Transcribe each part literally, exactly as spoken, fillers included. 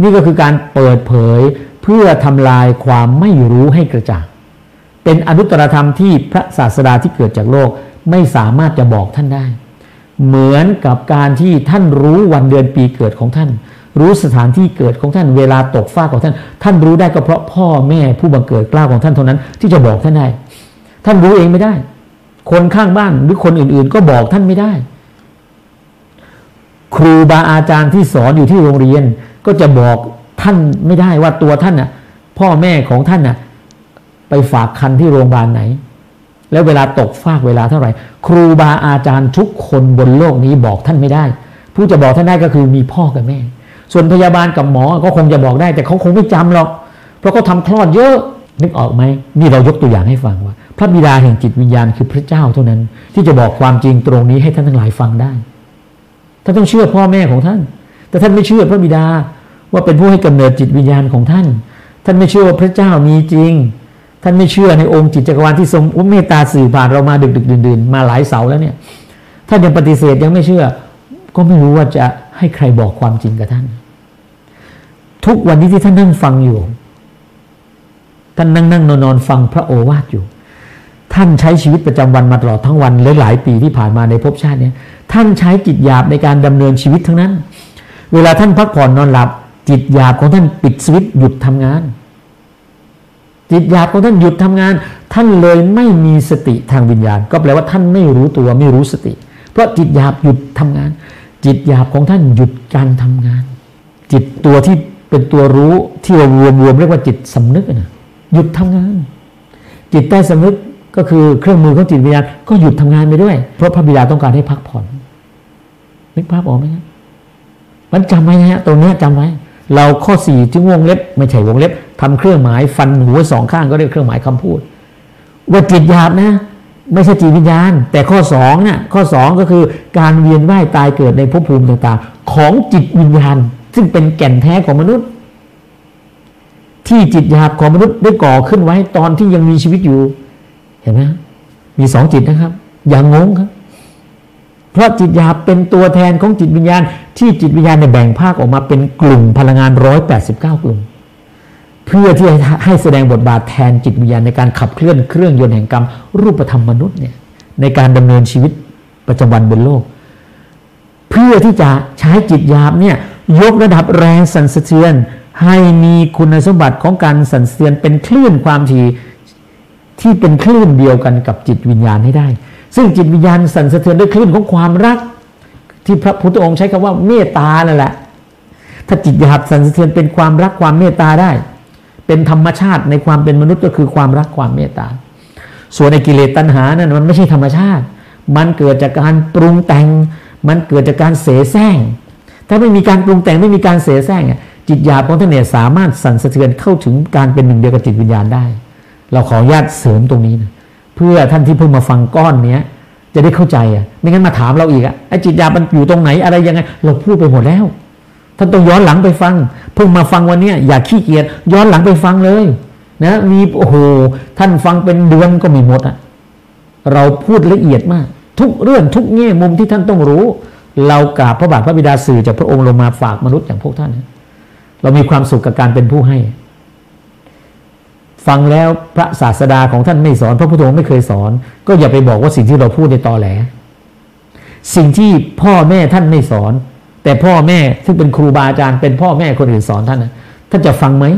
นี่ก็คือการเปิดเผยเพื่อทำลายความไม่รู้ให้กระจ่างเป็นอนุตตรธรรมที่พระศาสดาที่เกิดจากโลกไม่สามารถจะบอกท่านได้เหมือนกับการที่ท่านรู้วันเดือนปีเกิดของท่านรู้สถานที่เกิดของท่านเวลาตกฟากของท่านท่านรู้ได้ก็เพราะพ่อแม่ผู้บังเกิดเกล้าของท่านเท่านั้นที่จะบอกท่านได้ท่านรู้เองไม่ได้คนข้างบ้านหรือคนอื่นๆก็บอกท่านไม่ได้ครูบาอาจารย์ที่สอนอยู่ที่โรงเรียนก็จะบอกท่านไม่ได้ว่าตัวท่านน่ะพ่อแม่ของท่านน่ะไปฝากคันที่โรงพยาบาลไหนแล้วเวลาตกฟากเวลาเท่าไหร่ครูบาอาจารย์ทุกคนบนโลกนี้บอกท่านไม่ได้ผู้จะบอกท่านได้ก็คือมีพ่อกับแม่ส่วนพยาบาลกับหมอก็คงจะบอกได้แต่เขาคงไม่จำหรอกเพราะเขาทำคลอดเยอะนึกออกไหมนี่เรายกตัวอย่างให้ฟังว่าพระบิดาแห่งจิตวิญญาณคือพระเจ้าเท่านั้นที่จะบอกความจริงตรงนี้ให้ท่านทั้งหลายฟังได้ท่านต้องเชื่อพ่อแม่ของท่านแต่ท่านไม่เชื่อพระบิดาว่าเป็นผู้ให้กำเนิดจิตวิญญาณของท่านท่านไม่เชื่อว่าพระเจ้ามีจริงท่านไม่เชื่อในองค์จิตจักรวาลที่ทรงเมตตาสื่อผ่านเรามาดึกๆดื่นๆมาหลายเสาแล้วเนี่ยท่านยังปฏิเสธยังไม่เชื่อก็ไม่รู้ว่าจะให้ใครบอกความจริงกับท่านทุกวันนี้ที่ท่านนั่งฟังอยู่ท่านนั่งนั่งนอนนอนฟังพระโอวาทอยู่ท่านใช้ชีวิตประจำวันมาตลอดทั้งวันหลายๆปีที่ผ่านมาในภพชาตินี้ท่านใช้จิตหยาบในการดำเนินชีวิตทั้งนั้นเวลาท่านพักผ่อนนอนหลับจิตหยาบของท่านปิดสวิตช์หยุดทำงานจิตหยาบของท่านหยุดทำงานท่านเลยไม่มีสติทางวิญญาณก็แปลว่าท่านไม่รู้ตัวไม่รู้สติเพราะจิตหยาบหยุดทำงานจิตหยาบของท่านหยุดการทำงานจิตตัวที่เป็นตัวรู้ที่เรารวมๆเรียกว่าจิตสำนึกนะหยุดทำงานจิตใต้สำนึกก็คือเครื่องมือของจิตวิญญาณก็หยุดทำงานไปด้วยเพราะพระบิดาต้องการให้พักผ่อนนึกภาพออกไหมครับมันจำไว้นะฮะตรงนี้จำไว้เราข้อสี่จึงวงเล็บไม่ใช่วงเล็บทำเครื่องหมายฟันหัวสองข้างก็เรียกเครื่องหมายคำพูดว่าจิตหยาบนะไม่ใช่จิตวิญญาณแต่ข้อสองเนี่ยข้อสองก็คือการเวียนว่ายตายเกิดในภพภูมิต่างๆของจิตวิญญาณซึ่งเป็นแก่นแท้ของมนุษย์ที่จิตหยาบของมนุษย์ได้ก่อขึ้นไว้ตอนที่ยังมีชีวิตอยู่เห็นไหมมีสองจิตนะครับอย่างงงครับเพราะจิตหยาบเป็นตัวแทนของจิตวิญญาณที่จิตวิญญาณเนี่ยแบ่งภาคออกมาเป็นกลุ่มพลังงานหนึ่งร้อยแปดสิบเก้ากลุ่มเพื่อที่ให้แสดงบทบาทแทนจิตวิญญาณในการขับเคลื่อนเครื่องยนต์แห่งกรรมรูปธรรมมนุษย์เนี่ยในการดำเนินชีวิตประจำวันบนโลกเพื่อที่จะใช้จิตหยาบเนี่ยยกระดับแรงสั่นสะเทือนให้มีคุณสมบัติของการสั่นสะเทือนเป็นคลื่นความถี่ที่เป็นคลื่นเดียวกันกับจิตวิญญาณให้ได้ซึ่งจิตวิญญาณสั่นสะเทือนด้วยคลื่นของความรักที่พระพุทธองค์ใช้คำว่าเมตตานั่นแหละถ้าจิตหยาบสั่นสะเทือนเป็นความรักความเมตตาได้เป็นธรรมชาติในความเป็นมนุษย์ก็คือความรักความเมตตาส่วนในกิเลสตัณหานั้นมันไม่ใช่ธรรมชาติมันเกิดจากการปรุงแต่งมันเกิดจากการเสแสร้งถ้าไม่มีการปรุงแต่งไม่มีการเสแสร้งจิตหยาบของท่านเนี่ยสามารถสั่นสะเทือนเข้าถึงการเป็นหนึ่งเดียวกับจิตวิญญาณได้เราขออนุญาตเสริมตรงนี้นะเพื่อท่านที่เพิ่งมาฟังก้อนเนี้ยจะได้เข้าใจอ่ะไม่งั้นมาถามเราอีกอ่ะไอ้จิตหยาบมันอยู่ตรงไหนอะไรยังไงเราพูดไปหมดแล้วท่านต้องย้อนหลังไปฟังเพิ่งมาฟังวันนี้อย่าขี้เกียจย้อนหลังไปฟังเลยนะมีโอ้โหท่านฟังเป็นเดือนก็ไม่หมดอ่ะเราพูดละเอียดมากทุกเรื่องทุกแง่มุมที่ท่านต้องรู้เรากราบพระบาทพระบิดาสื่อจากพระองค์ลงมาฝากมนุษย์อย่างพวกท่านเรามีความสุขกับการเป็นผู้ให้ฟังแล้วพระศาสดาของท่านไม่สอนพระพุทธองค์ไม่เคยสอนก็อย่าไปบอกว่าสิ่งที่เราพูดในตอแหลสิ่งที่พ่อแม่ท่านไม่สอนแต่พ่อแม่ซึ่งเป็นครูบาอาจารย์เป็นพ่อแม่คนอื่นสอนท่านนะท่านจะฟังไหม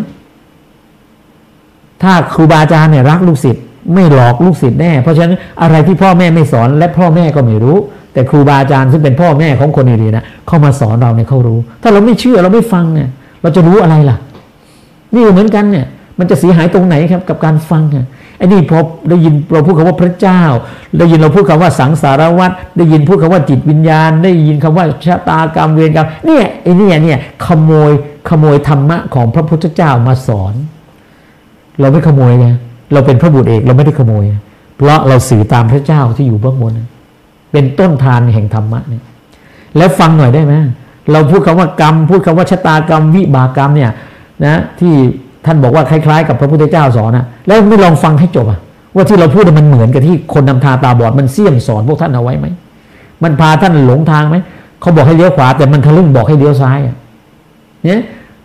ถ้าครูบาอาจารย์เนี่ยรักลูกศิษย์ไม่หลอกลูกศิษย์แน่เพราะฉะนั้นอะไรที่พ่อแม่ไม่สอนและพ่อแม่ก็ไม่รู้แต่ครูบาอาจารย์ซึ่งเป็นพ่อแม่ของคนอื่นนะเข้ามาสอนเราเนี่ยเขารู้ถ้าเราไม่เชื่อเราไม่ฟังเนี่ยเราจะรู้อะไรล่ะนี่เหมือนกันเนี่ยมันจะเสียหายตรงไหนครับกับการฟังอ่ะไอ้นี่พอได้ยินเราพูดคำว่าพระเจ้าได้ยินเราพูดคำว่าสังสารวัฏได้ยินพูดคำว่าจิตวิญญาณได้ยินคำว่าชะตากรรมเวรกรรมเนี่ยไอ้นี่เนี่ยขโมยขโมยธรรมะของพระพุทธเจ้ามาสอนเราไม่ขโมยนะเราเป็นพระบุตรเอกเราไม่ได้ขโมยเพราะเราสื่อตามพระเจ้าที่อยู่เบื้องบนเป็นต้นทานแห่งธรรมะเนี่ยแล้วฟังหน่อยได้ไหมเราพูดคำว่ากรรมพูดคำว่าชะตากรรมวิบากกรรมเนี่ยนะที่ท่านบอกว่าคล้ายๆกับพระพุทธเจ้าสอนนะแล้วไม่ลองฟังให้จบอ่ะว่าที่เราพูดมันเหมือนกับที่คนนำทางตาบอดมันเสี่ยมสอนพวกท่านเอาไว้ไหมมันพาท่านหลงทางไหมเขาบอกให้เลี้ยวขวาแต่มันทะลึ่งบอกให้เลี้ยวซ้ายอ่ะเนี่ย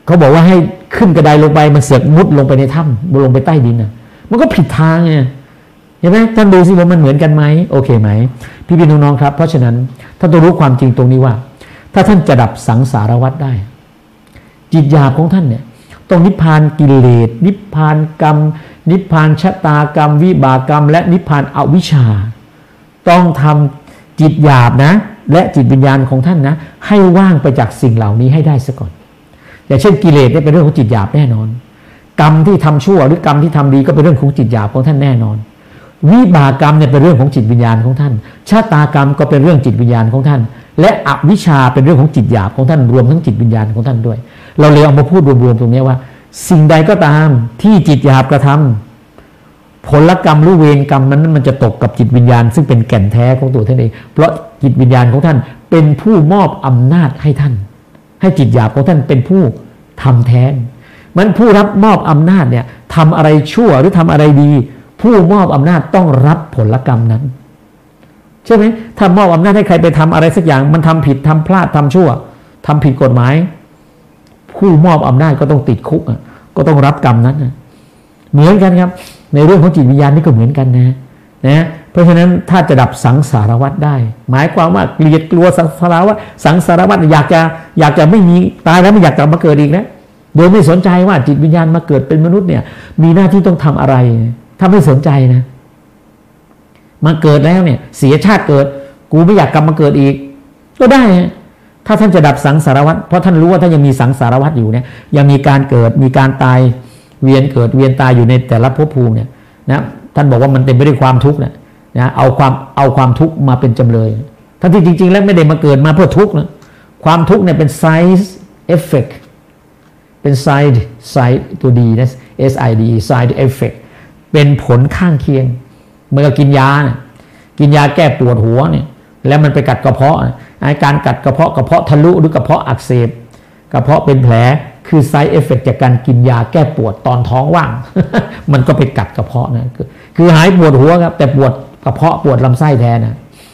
เขาบอกว่าให้ขึ้นกระไดลงไปมันเสือกมุดลงไปในถ้ำลงไปใต้ดินน่ะมันก็ผิดทางไงเห็นไหมท่านดูสิว่ามันเหมือนกันไหมโอเคไหมพี่พี่น้องๆครับเพราะฉะนั้นท่านต้องรู้ความจริงตรงนี้ว่าถ้าท่านจะดับสังสารวัฏได้จิตหยาบของท่านเนี่ยต้องนิพพานกิเลสนิพพานกรรมนิพพานชะตากรรมวิบากกรรมและนิพพานอวิชชาต้องทำจิตหยาบนะและจิตวิญญาณของท่านนะให้ว่างไปจากสิ่งเหล่านี้ให้ได้ซะก่อนอย่างเช่นกิเลสเนี่ยเป็นเรื่องของจิตหยาบแน่นอนกรรมที่ทำชั่วหรือกรรมที่ทำดีก็เป็นเรื่องของจิตหยาบของท่านแน่นอนวิบากกรรมเนี่ยเป็นเรื่องของจิตวิญญาณของท่านชะตากรรมก็เป็นเรื่องจิตวิญญาณของท่านและอวิชชาเป็นเรื่องของจิตหยาบของท่านรวมทั้งจิตวิญญาณของท่านด้วยเราเลยเอามาพูดรวมๆตรงนี้ว่าสิ่งใดก็ตามที่จิตหยาบกระทำผลกรรมหรือเวรกรรมนั้นมันจะตกกับจิตวิญญาณซึ่งเป็นแก่นแท้ของตัวท่านเองเพราะจิตวิญญาณของท่านเป็นผู้มอบอำนาจให้ท่านให้จิตหยาบของท่านเป็นผู้ทำแทนมันผู้รับมอบอำนาจเนี่ยทำอะไรชั่วหรือทำอะไรดีผู้มอบอำนาจต้องรับผลกรรมนั้นใช่ไหมถ้ามอบอำนาจให้ใครไปทำอะไรสักอย่างมันทำผิดทำพลาดทำชั่วทำผิดกฎหมายผู้มอบอำนาจก็ต้องติดคุกก็ต้องรับกรรมนั้นเหมือนกันครับในเรื่องของจิตวิญญาณนี่ก็เหมือนกันนะนะเพราะฉะนั้นถ้าจะดับสังสารวัฏได้หมายความว่าเกลียดกลัวสังสารวัฏสังสารวัฏอยากจะอยากจะไม่มีตายแล้วไม่อยากกลับมาเกิดอีกนะโดยไม่สนใจว่าจิตวิญญาณมาเกิดเป็นมนุษย์เนี่ยมีหน้าที่ต้องทำอะไรถ้าไม่สนใจนะมาเกิดแล้วเนี่ยเสียชาติเกิดกูไม่อยากกลับมาเกิดอีกก็ได้ถ้าท่านจะดับสังสารวัฏเพราะท่านรู้ว่าท่านยังมีสังสารวัฏอยู่เนี่ยยังมีการเกิดมีการตายเวียนเกิดเวียนตายอยู่ในแต่ละภพภูมิเนี่ยนะท่านบอกว่ามันเต็มไปด้วยความทุกข์นะนะเอาความเอาความทุกข์มาเป็นจำเลยทั้งที่จริงๆแล้วไม่ได้มาเกิดมาเพื่อทุกข์นะความทุกข์เนี่ยเป็น side effect เป็น side side ตัวดีนะ S I D side effect เป็นผลข้างเคียงเมื่อกินยาเนี่ยกินยาแก้ปวดหัวเนี่ยแล้วมันไปกัดกระเพาะไอ้การกัดกระเพาะกระเพาะทะลุหรือกระเพาะอักเสบกระเพาะเป็นแผลคือ side effect จากการกินยาแก้ปวดตอนท้องว่าง มันก็ไปกัดกระเพาะนะคือคือหายปวดหัวครับแต่ปวดกระเพาะปวดลำไส้แทนนะ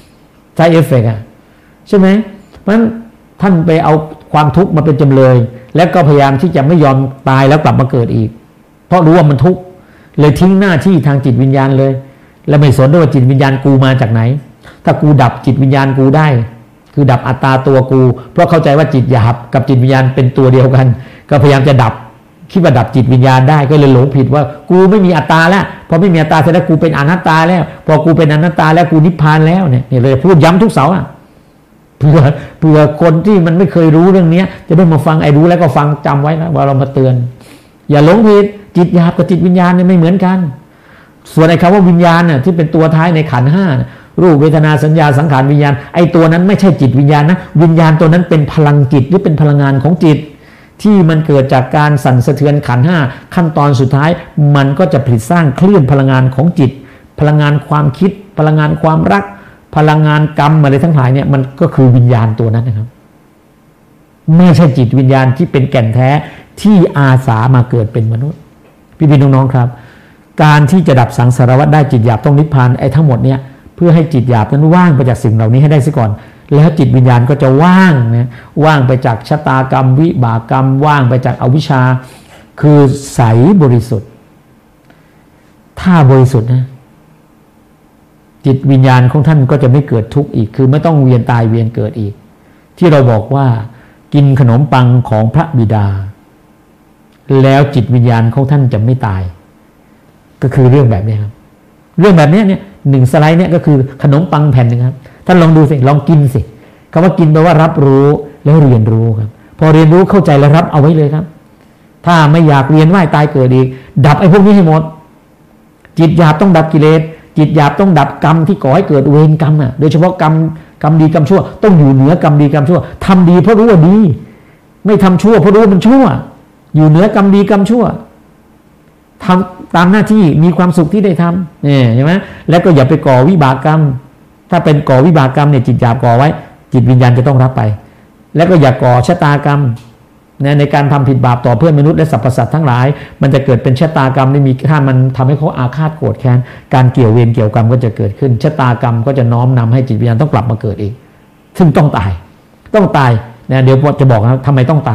side effect อ่ะใช่ไหมเพราะฉะนั้นท่านไปเอาความทุกข์มาเป็นจำเลยแล้วก็พยายามที่จะไม่ยอมตายแล้วกลับมาเกิดอีกเพราะรู้ว่ามันทุกข์เลยทิ้งหน้าที่ทางจิตวิญญาณเลยแล้วไม่สนด้วยว่าจิตวิญญาณกูมาจากไหนถ้ากูดับจิตวิญญาณกูได้คือดับอัตตาตัวกูเพราะเข้าใจว่าจิตหยาบกับจิตวิญญาณเป็นตัวเดียวกันก็พยายามจะดับคิดว่าดับจิตวิญญาณได้ก็เลยหลงผิดว่ากูไม่มีอัตตาแล้วพอไม่มีอัตตาแสดงกูเป็นอนัตตาแล้วพอกูเป็นอนัตตาแล้วกูนิพพานแล้วเนี่ยนี่เลยพูดย้ำทุกเสาร์อ่ะเพื่อเพื่อคนที่มันไม่เคยรู้เรื่องนี้จะได้มาฟังไอ้รู้แล้วก็ฟังจำไว้นะว่าเรามาเตือนอย่าหลงผิดจิตหยาบกับจิตวิญญาณเนี่ยไม่เหมือนกันส่วนไอ้คำว่าวิญญาณน่ะที่เป็นตัวท้ายในขันธ์ห้ารูปเวทนาสัญญาสังขารวิญญาณไอ้ตัวนั้นไม่ใช่จิตวิญญาณนะวิญญาณตัวนั้นเป็นพลังจิตหรือเป็นพลังงานของจิตที่มันเกิดจากการสั่นสะเทือนขันธ์ห้าขั้นตอนสุดท้ายมันก็จะผลิตสร้างคลื่นพลังงานของจิตพลังงานความคิดพลังงานความรักพลังงานกรรมอะไรทั้งหลายเนี่ยมันก็คือวิญญาณตัวนั้นนะครับไม่ใช่จิตวิญญาณที่เป็นแก่นแท้ที่อาสามาเกิดเป็นมนุษย์พี่พี่น้องๆครับการที่จะดับสังสารวัฏได้จิตหยาบต้องนิพพานไอ้ทั้งหมดเนี่ยเพื่อให้จิตหยาบนั้นว่างไปจากสิ่งเหล่านี้ให้ได้ซะก่อนแล้วจิตวิญญาณก็จะว่างนะว่างไปจากชะตากรรมวิบากกรรมว่างไปจากอวิชชาคือใสบริสุทธิ์ถ้าบริสุทธิ์นะจิตวิญญาณของท่านก็จะไม่เกิดทุกข์อีกคือไม่ต้องเวียนตายเวียนเกิดอีกที่เราบอกว่ากินขนมปังของพระบิดาแล้วจิตวิญญาณของท่านจะไม่ตายก็คือเรื่องแบบนี้ครับเรื่องแบบนี้เนี่ยหนึ่งสไลด์เนี่ยก็คือขนมปังแผ่นหนึ่งครับท่านลองดูสิลองกินสิคำว่ากินแปลว่ารับรู้แล้วเรียนรู้ครับพอเรียนรู้เข้าใจแล้วรับเอาไว้เลยครับถ้าไม่อยากเรียนว่ายตายเกิดอีกดับไอ้พวกนี้ให้หมดจิตหยาบต้องดับกิเลสจิตหยาบต้องดับกรรมที่ก่อให้เกิดเวรกรรมอ่ะโดยเฉพาะกรรมกรรมดีกรรมชั่วต้องอยู่เหนือกรรมดีกรรมชั่วทำดีเพราะรู้ว่าดีไม่ทำชั่วเพราะรู้ว่ามันชั่วอยู่เหนือกรรมดีกรรมชั่วทำตามหน้าที่มีความสุขที่ได้ทำเนี่ยใช่ไหมแล้วก็อย่าไปก่อวิบากกรรมถ้าเป็นก่อวิบากกรรมเนี่ยจิตหยาบก่อไว้จิตวิญญาณจะต้องรับไปแล้วก็อย่าก่อชะตากรรมนะในการทำผิดบาปต่อเพื่อนมนุษย์และสรรพสัตว์ทั้งหลายมันจะเกิดเป็นชะตากรรมที่มีค่ามันทำให้เขาอาฆาตโกรธแค้นการเกี่ยวเวรเกี่ยวกรรมก็จะเกิดขึ้นชะตากรรมก็จะน้อมนำให้จิตวิญญาณต้องกลับมาเกิดอีกซึ่งต้องตายต้องตายนะเดี๋ยวจะบอกนะทำไมต้องตาย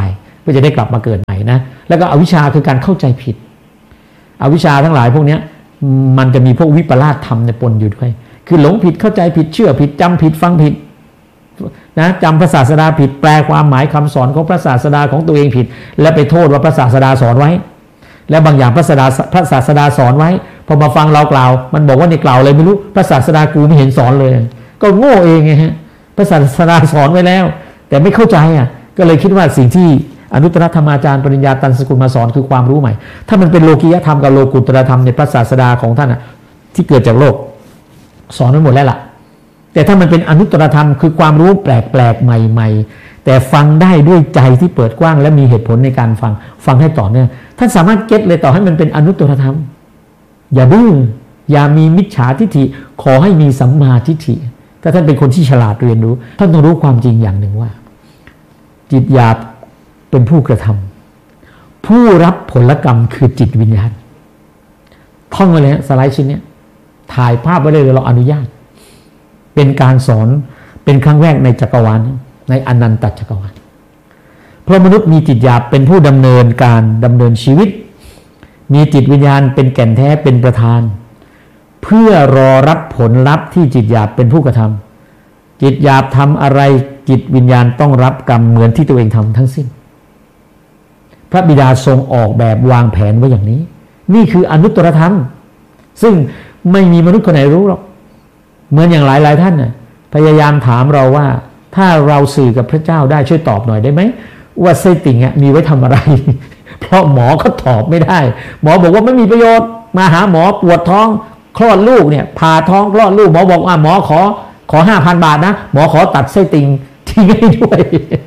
เพื่อจะได้กลับมาเกิดใหม่นะแล้วก็อวิชชาคือการเข้าใจผิดอวิชชาทั้งหลายพวกนี้มันจะมีพวกวิปลาสธรรมในปนอยู่ด้วยคือหลงผิดเข้าใจผิดเชื่อผิดจำผิดฟังผิดนะจำพระศาสดาผิดแปลความหมายคำสอนของพระศาสดาของตัวเองผิดและไปโทษว่าพระศาสดาสอนไว้และบางอย่างพระศาสดาพระศาสดาสอนไว้พอมาฟังเรากล่าวมันบอกว่าในกล่าวอะไรไม่รู้พระศาสดากูไม่เห็นสอนเลยก็โง่เองไงฮะพระศาสดาสอนไว้แล้วแต่ไม่เข้าใจอ่ะก็เลยคิดว่าสิ่งที่อนุตตรธรรมาจารย์ปริญญาตันสกุลมาสอนคือความรู้ใหม่ถ้ามันเป็นโลกียธรรมกับโลกุตตรธรรมในพระศาสดาของท่านอ่ะที่เกิดจากโลกสอนไว้หมดแล้วล่ะแต่ถ้ามันเป็นอนุตตรธรรมคือความรู้แปลกๆใหม่ๆแต่ฟังได้ด้วยใจที่เปิดกว้างและมีเหตุผลในการฟังฟังให้ต่อเนื่องท่านสามารถเก็ตเลยต่อให้มันเป็นอนุตตรธรรมอย่าดื้ออย่ามีมิจฉาทิฏฐิขอให้มีสัมมาทิฏฐิถ้าท่านเป็นคนที่ฉลาดเรียนรู้ท่านต้องรู้ความจริงอย่างหนึ่งว่าจิตหยาบเป็นผู้กระทำผู้รับผลกรรมคือจิตวิญญาณท่องไว้เลยสไลด์ชิ้นนี้ถ่ายภาพไว้เลยเราอนุญาตเป็นการสอนเป็นครั้งแรกในจักรวาลในอนันตจักรวาลเพราะมนุษย์มีจิตหยาบเป็นผู้ดำเนินการดำเนินชีวิตมีจิตวิญญาณเป็นแก่นแท้เป็นประธานเพื่อรอรับผลลัพธ์ที่จิตหยาบเป็นผู้กระทำจิตหยาบทำอะไรจิตวิญญาณต้องรับกรรมเหมือนที่ตัวเองทำทั้งสิ้นพระบิดาทรงออกแบบวางแผนไว้อย่างนี้นี่คืออนุตตรธรรมซึ่งไม่มีมนุษย์คนไหนรู้หรอกเหมือนอย่างหลายหลายท่านน่ะพยายามถามเราว่าถ้าเราสื่อกับพระเจ้าได้ช่วยตอบหน่อยได้ไหมว่าไส้ติ่งมีไว้ทำอะไร เพราะหมอก็ตอบไม่ได้หมอบอกว่าไม่มีประโยชน์มาหาหมอปวดท้องคลอดลูกเนี่ยผ่าท้องคลอดลูกหมอบอกว่าหมอขอขอห้าพันบาทนะหมอขอตัดไส้ติ่งทิ้งให้ด้วย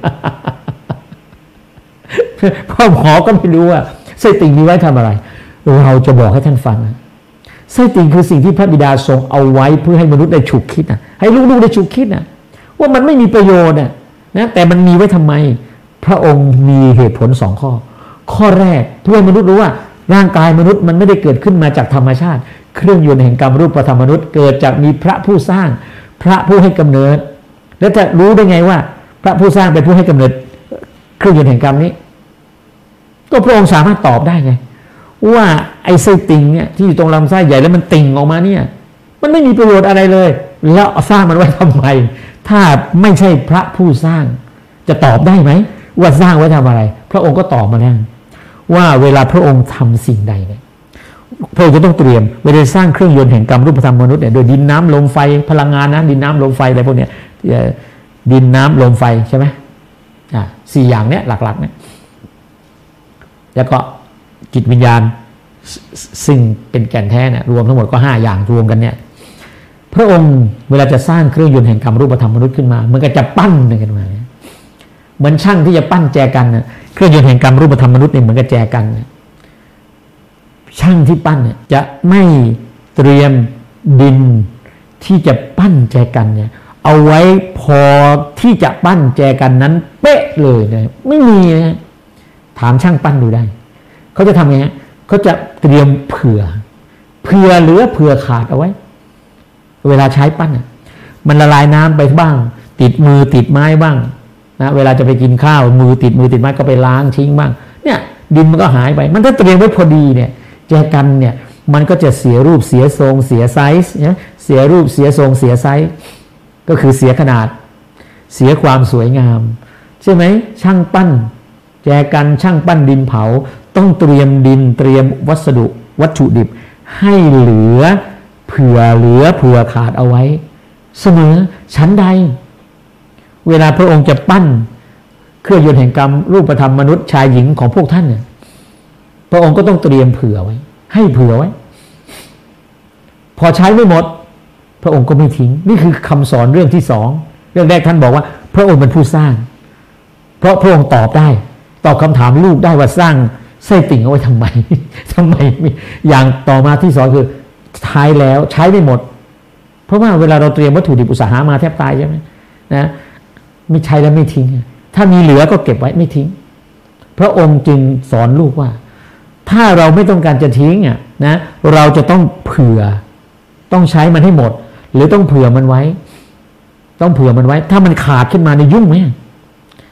เพราะหมอก็ไม่รู้ว่าไส้ติ่งมีไว้ทำอะไรเราจะบอกให้ท่านฟังไส้ติ่งคือสิ่งที่พระบิดาทรงเอาไว้เพื่อให้มนุษย์ได้ฉุกคิดนะให้ลูกๆได้ฉุกคิดนะว่ามันไม่มีประโยชน์นะแต่มันมีไว้ทำไมพระองค์มีเหตุผลสองข้อข้อแรกเพื่อมนุษย์รู้ว่าร่างกายมนุษย์มันไม่ได้เกิดขึ้นมาจากธรรมชาติเครื่องยนต์แห่งกรรมรูปธรรมมนุษย์เกิดจากมีพระผู้สร้างพระผู้ให้กำเนิดแล้วจะรู้ได้ไงว่าพระผู้สร้างเป็นผู้ให้กำเนิดเครื่องยนต์แห่งกรรมนี้ก็พระองค์สามารถตอบได้ไงว่าไอ้ไส้ติ่งเนี่ยที่อยู่ตรงลำไส้ใหญ่แล้วมันติ่งออกมาเนี่ยมันไม่มีประโยชน์อะไรเลยแล้วสร้างมันไว้ทำไมถ้าไม่ใช่พระผู้สร้างจะตอบได้ไหมว่าสร้างไว้ทำอะไรพระองค์ก็ตอบมาแล้วว่าเวลาพระองค์ทำสิ่งใดเนี่ยพระองค์จะต้องเตรียมเวลาสร้างเครื่องยนต์แห่งกรรมรูปธรรมมนุษย์เนี่ยโดยดินน้ำลมไฟพลังงานนะดินน้ำลมไฟอะไรพวกเนี้ยดินน้ำลมไฟใช่ไหมอ่าสี่อย่างเนี้ยหลักๆเนี่ยแล้วก็จิตวิญญาณซึ่งเป็นแก่นแท้เนี่ยรวมทั้งหมดก็ห้าอย่างรวมกันเนี่ยพระองค์เวลาจะสร้างเครื่องยนต์แห่งกรรมรูปธรรมมนุษย์ขึ้นมามันก็จะปั้นกันมาเหมือนช่างที่จะปั้นแจกันนะเครื่องยนต์แห่งกรรมรูปธรรมมนุษย์เนี่ยเหมือนกับแจกันช่างที่ปั้นเนี่ยจะไม่เตรียมดินที่จะปั้นแจกันเนี่ยเอาไว้พอที่จะปั้นแจกันนั้นเป๊ะเลยนะไม่มีนะถามช่างปั้นดูได้เขาจะทำไงฮะเขาจะเตรียมเผื่อเผื่อเหลือเผื่อขาดเอาไว้เวลาใช้ปั้นมันละลายน้ำไปบ้างติดมือติดไม้บ้างนะเวลาจะไปกินข้าวมือติดมือติดไม้ก็ไปล้างทิ้งบ้างเนี่ยดินมันก็หายไปมันถ้าเตรียมไว้พอดีเนี่ยแจกันเนี่ยมันก็จะเสียรูปเสียทรงเสียไซส์เนี่ยเสียรูปเสียทรงเสียไซส์ก็คือเสียขนาดเสียความสวยงามใช่ไหมช่างปั้นแจกันช่างปั้นดินเผาต้องเตรียมดินเตรียมวัสดุวัตถุดิบให้เหลือเผื่อเหลือเผื่อขาดเอาไว้เสมอชั้นใดเวลาพระองค์จะปั้นเครื่องยนต์แห่งกรรมรูปธรรมมนุษย์ชายหญิงของพวกท่านเนี่ยพระองค์ก็ต้องเตรียมเผื่อไว้ให้เผื่อไว้พอใช้ไม่หมดพระองค์ก็ไม่ทิ้งนี่คือคำสอนเรื่องที่สองเรื่องแรกท่านบอกว่าพระองค์เป็นผู้สร้างเพราะพระองค์ตอบได้ตอบคำถามลูกได้ว่าสร้างไส้ติ่งเอาไว้ทำไมทำไมอย่างต่อมาที่สองคือใช้แล้วใช้ไม่หมดเพราะว่าเวลาเราเตรียมวัตถุดิบอุตสาหะมาแทบตายใช่ไหมนะไม่ใช้แล้วไม่ทิ้งถ้ามีเหลือก็เก็บไว้ไม่ทิ้งพระองค์จึงสอนลูกว่าถ้าเราไม่ต้องการจะทิ้งอ่ะนะเราจะต้องเผื่อต้องใช้มันให้หมดหรือต้องเผื่อมันไว้ต้องเผื่อมันไว้ถ้ามันขาดขึ้นมาในยุ่งไหม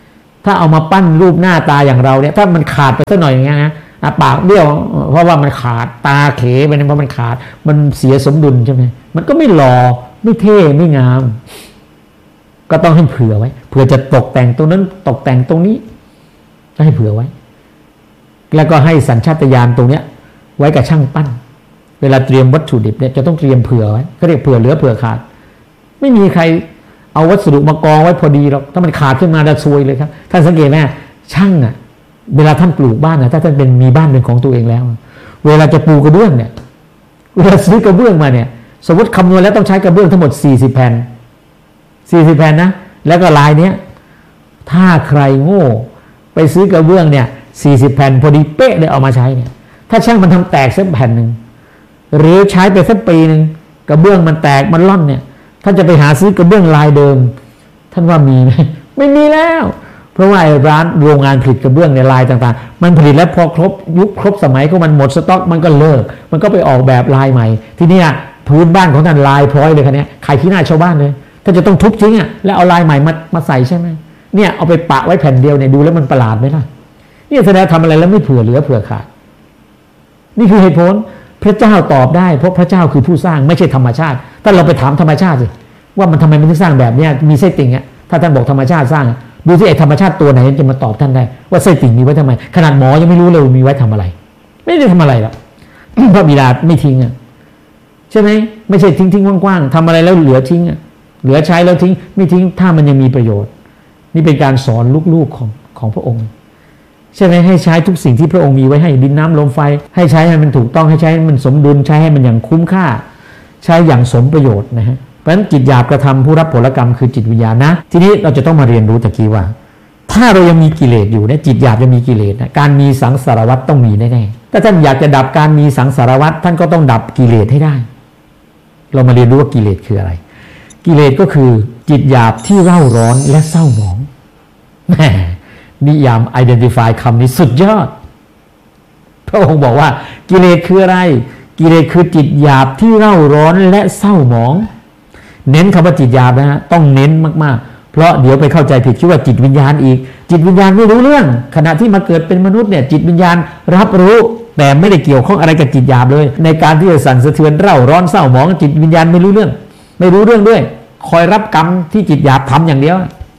ถ้าเอามาปั้นรูปหน้าตาอย่างเราเนี่ยถ้ามันขาดไปสักหน่อยอย่างเงี้ยนะปากเบี้ยวเพราะว่ามันขาดตาเขไปเพราะมันขาดมันเสียสมดุลใช่ไหมมันก็ไม่หล่อไม่เท่ไม่งามก็ต้องให้เผื่อไว้เผื่อจะตกแต่งตรงนั้นตกแต่งตรงนี้ก็ให้เผื่อไว้แล้วก็ให้สัญชาตญาณตรงเนี้ยไว้กับช่างปั้นเวลาเตรียมวัตถุดิบเนี่ยจะต้องเตรียมเผื่อไว้เขาเรียกเผื่อเหลือเผื่อขาดไม่มีใครเอาวัสดุมากองไว้พอดีหรอกถ้ามันขาดขึ้นมาจะซวยเลยครับท่านสังเกตไหมช่างอ่ะเวลาท่านปลูกบ้านนะถ้าท่านเป็นมีบ้านเป็นของตัวเองแล้วเวลาจะปูกระเบื้องเนี่ยเวลาซื้อกระเบื้องมาเนี่ยสมมติคำนวณแล้วต้องใช้กระเบื้องทั้งหมดสี่สิบแผ่นสี่สิบแผ่นนะแล้วก็ลายเนี้ยถ้าใครโง่ไปซื้อกระเบื้องเนี่ยสี่สิบแผ่นพอดีเป๊ะเลยเอามาใช้เนี่ยถ้าช่างมันทำแตกสักแผ่นหนึ่งหรือใช้ไปสักปีหนึ่งกระเบื้องมันแตกมันล่อนเนี่ยท่านจะไปหาซื้อกระเบื้องลายเดิมท่านว่ามีไหมไม่มีแล้วเพราะว่าร้านโรงงานผลิตกระเบื้องในลายต่างๆมันผลิตแล้วพอครบยุคครบสมัยก็มันหมดสต็อกมันก็เลิกมันก็ไปออกแบบลายใหม่ทีนี้พื้นบ้านของท่านลายพร้อยเลยคันนี้ใครขี้หน้าชาวบ้านเลยท่านจะต้องทุบทิ้งอ่ะแล้วเอาลายใหม่มามาใส่ใช่ไหมเนี่ยเอาไปปะไว้แผ่นเดียวเนี่ยดูแล้วมันประหลาดไหมล่ะนี่แสดงทำอะไรแล้วไม่เผื่อเหลือเผื่อขาดนี่คือเหตุผลพระเจ้าตอบได้เพราะพระเจ้าคือผู้สร้างไม่ใช่ธรรมชาติถ้าเราไปถามธรรมชาติสิว่ามันทำไมมันถึงสร้างแบบนี้มีไส้ติ่งอ่ะถ้าท่านบอกธรรมชาติสร้างดูที่ไอ้ธรรมชาติตัวไหนจะมาตอบท่านได้ว่าไส้ติ่งมีไว้ทำไมขนาดหมอยังไม่รู้เลยมีไว้ทำอะไรไม่ได้ทำอะไรหรอก พระบิดาไม่ทิ้งอ่ะใช่ไหมไม่ใช่ทิ้งทิ้งกว้างๆทำอะไรแล้วเหลือทิ้งอ่ะเหลือใช้แล้วทิ้งไม่ทิ้งถ้ามันยังมีประโยชน์นี่เป็นการสอนลูกๆของของพระองค์ใช่ไหมให้ใช้ทุกสิ่งที่พระองค์มีไว้ให้ดินน้ำลมไฟให้ใช้ให้มันถูกต้องให้ใช้ให้มันสมดุลใช้ให้มันอย่างคุ้มค่าใช้อย่างสมประโยชน์นะฮะเพราะฉะนั้นจิตหยาบกระทำผู้รับผลกรรมคือจิตวิญญาณนะทีนี้เราจะต้องมาเรียนรู้ตะกี้ว่าถ้าเรายังมีกิเลสอยู่เนี่ยจิตหยาบยังมีกิเลสนะการมีสังสารวัฏต้องมีแน่ๆถ้าท่านอยากจะดับการมีสังสารวัฏท่านก็ต้องดับกิเลสให้ได้เรามาเรียนรู้ว่ากิเลสคืออะไรกิเลสก็คือจิตหยาบที่เร่าร้อนและเศร้าหมองแหมนิยาม identify คำนี้สุดยอดพระองค์บอกว่ากิเลสคืออะไรกิเลสคือจิตหยาบที่เร่าร้อนและเศร้าหมองเน้นคำว่าจิตหยาบนะฮะต้องเน้นมากๆเพราะเดี๋ยวไปเข้าใจผิดคิดว่าจิตวิญญาณอีกจิตวิญญาณไม่รู้เรื่องขณะที่มาเกิดเป็นมนุษย์เนี่ยจิตวิญญาณรับรู้แต่ไม่ได้เกี่ยวข้องอะไรกับจิตหยาบเลยในการที่จะสั่นสะเทือนเร่าร้อนเศร้าหมองจิตวิญญาณไม่รู้เรื่องไม่รู้เรื่องด้วยคอยรับกรรมที่จิตหยาบทำอย่างเดียว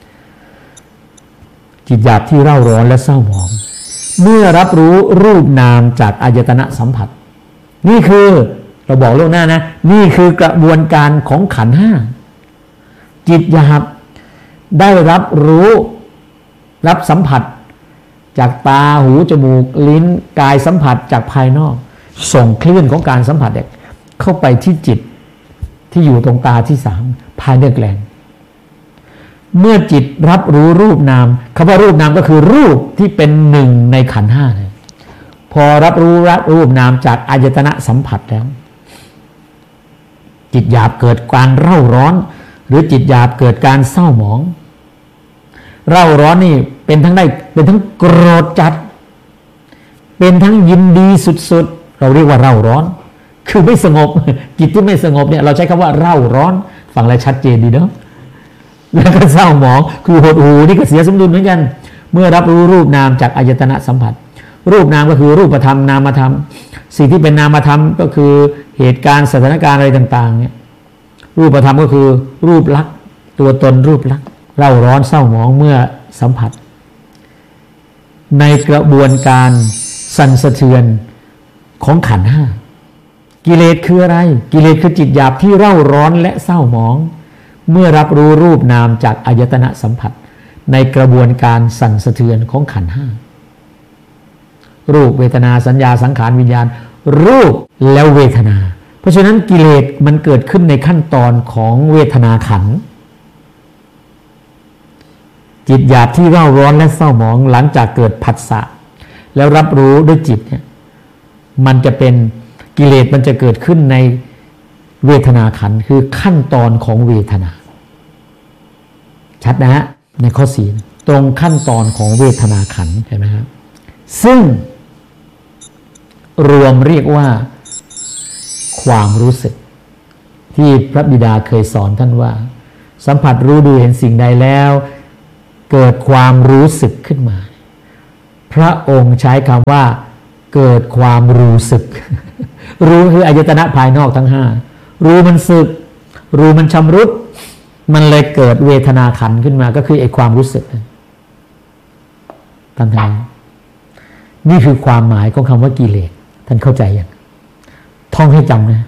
จิตหยาบที่เร่าร้อนและเศร้าหมองเมื่อรับรู้รูปนามจากอายตนะสัมผัสนี่คือเราบอกล่วงหน้านะนี่คือกระบวนการของขันธ์ห้าจิตหยาบได้รับรู้รับสัมผัสจากตาหูจมูกลิ้นกายสัมผัสจากภายนอกส่งคลื่นของการสัมผัสเข้าไปที่จิตที่อยู่ตรงตาที่สามภายในแกลงเมื่อจิตรับรู้รูปนามคำว่ารูปนามก็คือรูปที่เป็นหนึ่งในขันธ์ห้าเลยพอรับรู้รับรูปนามจากอายตนะสัมผัสแล้วจิตหยาบเกิดการเร่าร้อนหรือจิตหยาบเกิดการเศร้าหมองเร่าร้อนนี่เป็นทั้งได้เป็นทั้งโกรธจัดเป็นทั้งยินดีสุดๆเราเรียกว่าเร่าร้อนคือไม่สงบจิตที่ไม่สงบเนี่ยเราใช้คำว่าเร่าร้อนฟังแล้วชัดเจนดีเนาะแล้วก็เศร้าหมองคือหดหู่นี่ก็เสียสมดุลเหมือนกันเมื่อรับรู้รูปนามจากอายตนะสัมผัสรูปนามก็คือรูปธรรมนามธรรมสิ่งที่เป็นนามธรรมก็คือเหตุการณ์สถานการณ์อะไรต่างๆเนี่ยรูปธรรมก็คือรูปลักษณ์ตัวตนรูปลักษณ์เร่าร้อนเศร้าหมองเมื่อสัมผัสในกระบวนการสั่นสะเทือนของขันธ์ห้ากิเลสคืออะไรกิเลสคือจิตหยาบที่เร่าร้อนและเศร้าหมองเมื่อรับรู้รูปนามจากอายตนะสัมผัสในกระบวนการสั่นสะเทือนของขันธ์ห้ารูปเวทนาสัญญาสังขารวิญญาณรูปแล้วเวทนาเพราะฉะนั้นกิเลสมันเกิดขึ้นในขั้นตอนของเวทนาขันธ์จิตหยาบที่เร่าร้อนและเศร้าหมองหลังจากเกิดผัสสะแล้วรับรู้ด้วยจิตเนี่ยมันจะเป็นกิเลสมันจะเกิดขึ้นในเวทนาขันธ์คือขั้นตอนของเวทนาชัดนะฮะในข้อสี่ตรงขั้นตอนของเวทนาขันธ์เห็นไหมครับซึ่งรวมเรียกว่าความรู้สึกที่พระบิดาเคยสอนท่านว่าสัมผัสรู้ดูเห็นสิ่งใดแล้วเกิดความรู้สึกขึ้นมาพระองค์ใช้คำว่าเกิดความรู้สึก รู้คืออายตนะภายนอกทั้งห้ารู้มันสึกรู้มันชำรุดมันเลยเกิดเวทนาขันขึ้นมาก็คือไอ้ความรู้สึกท่านทายนี่คือความหมายของคำว่ากิเลสท่านเข้าใจยังท่องให้จำนะ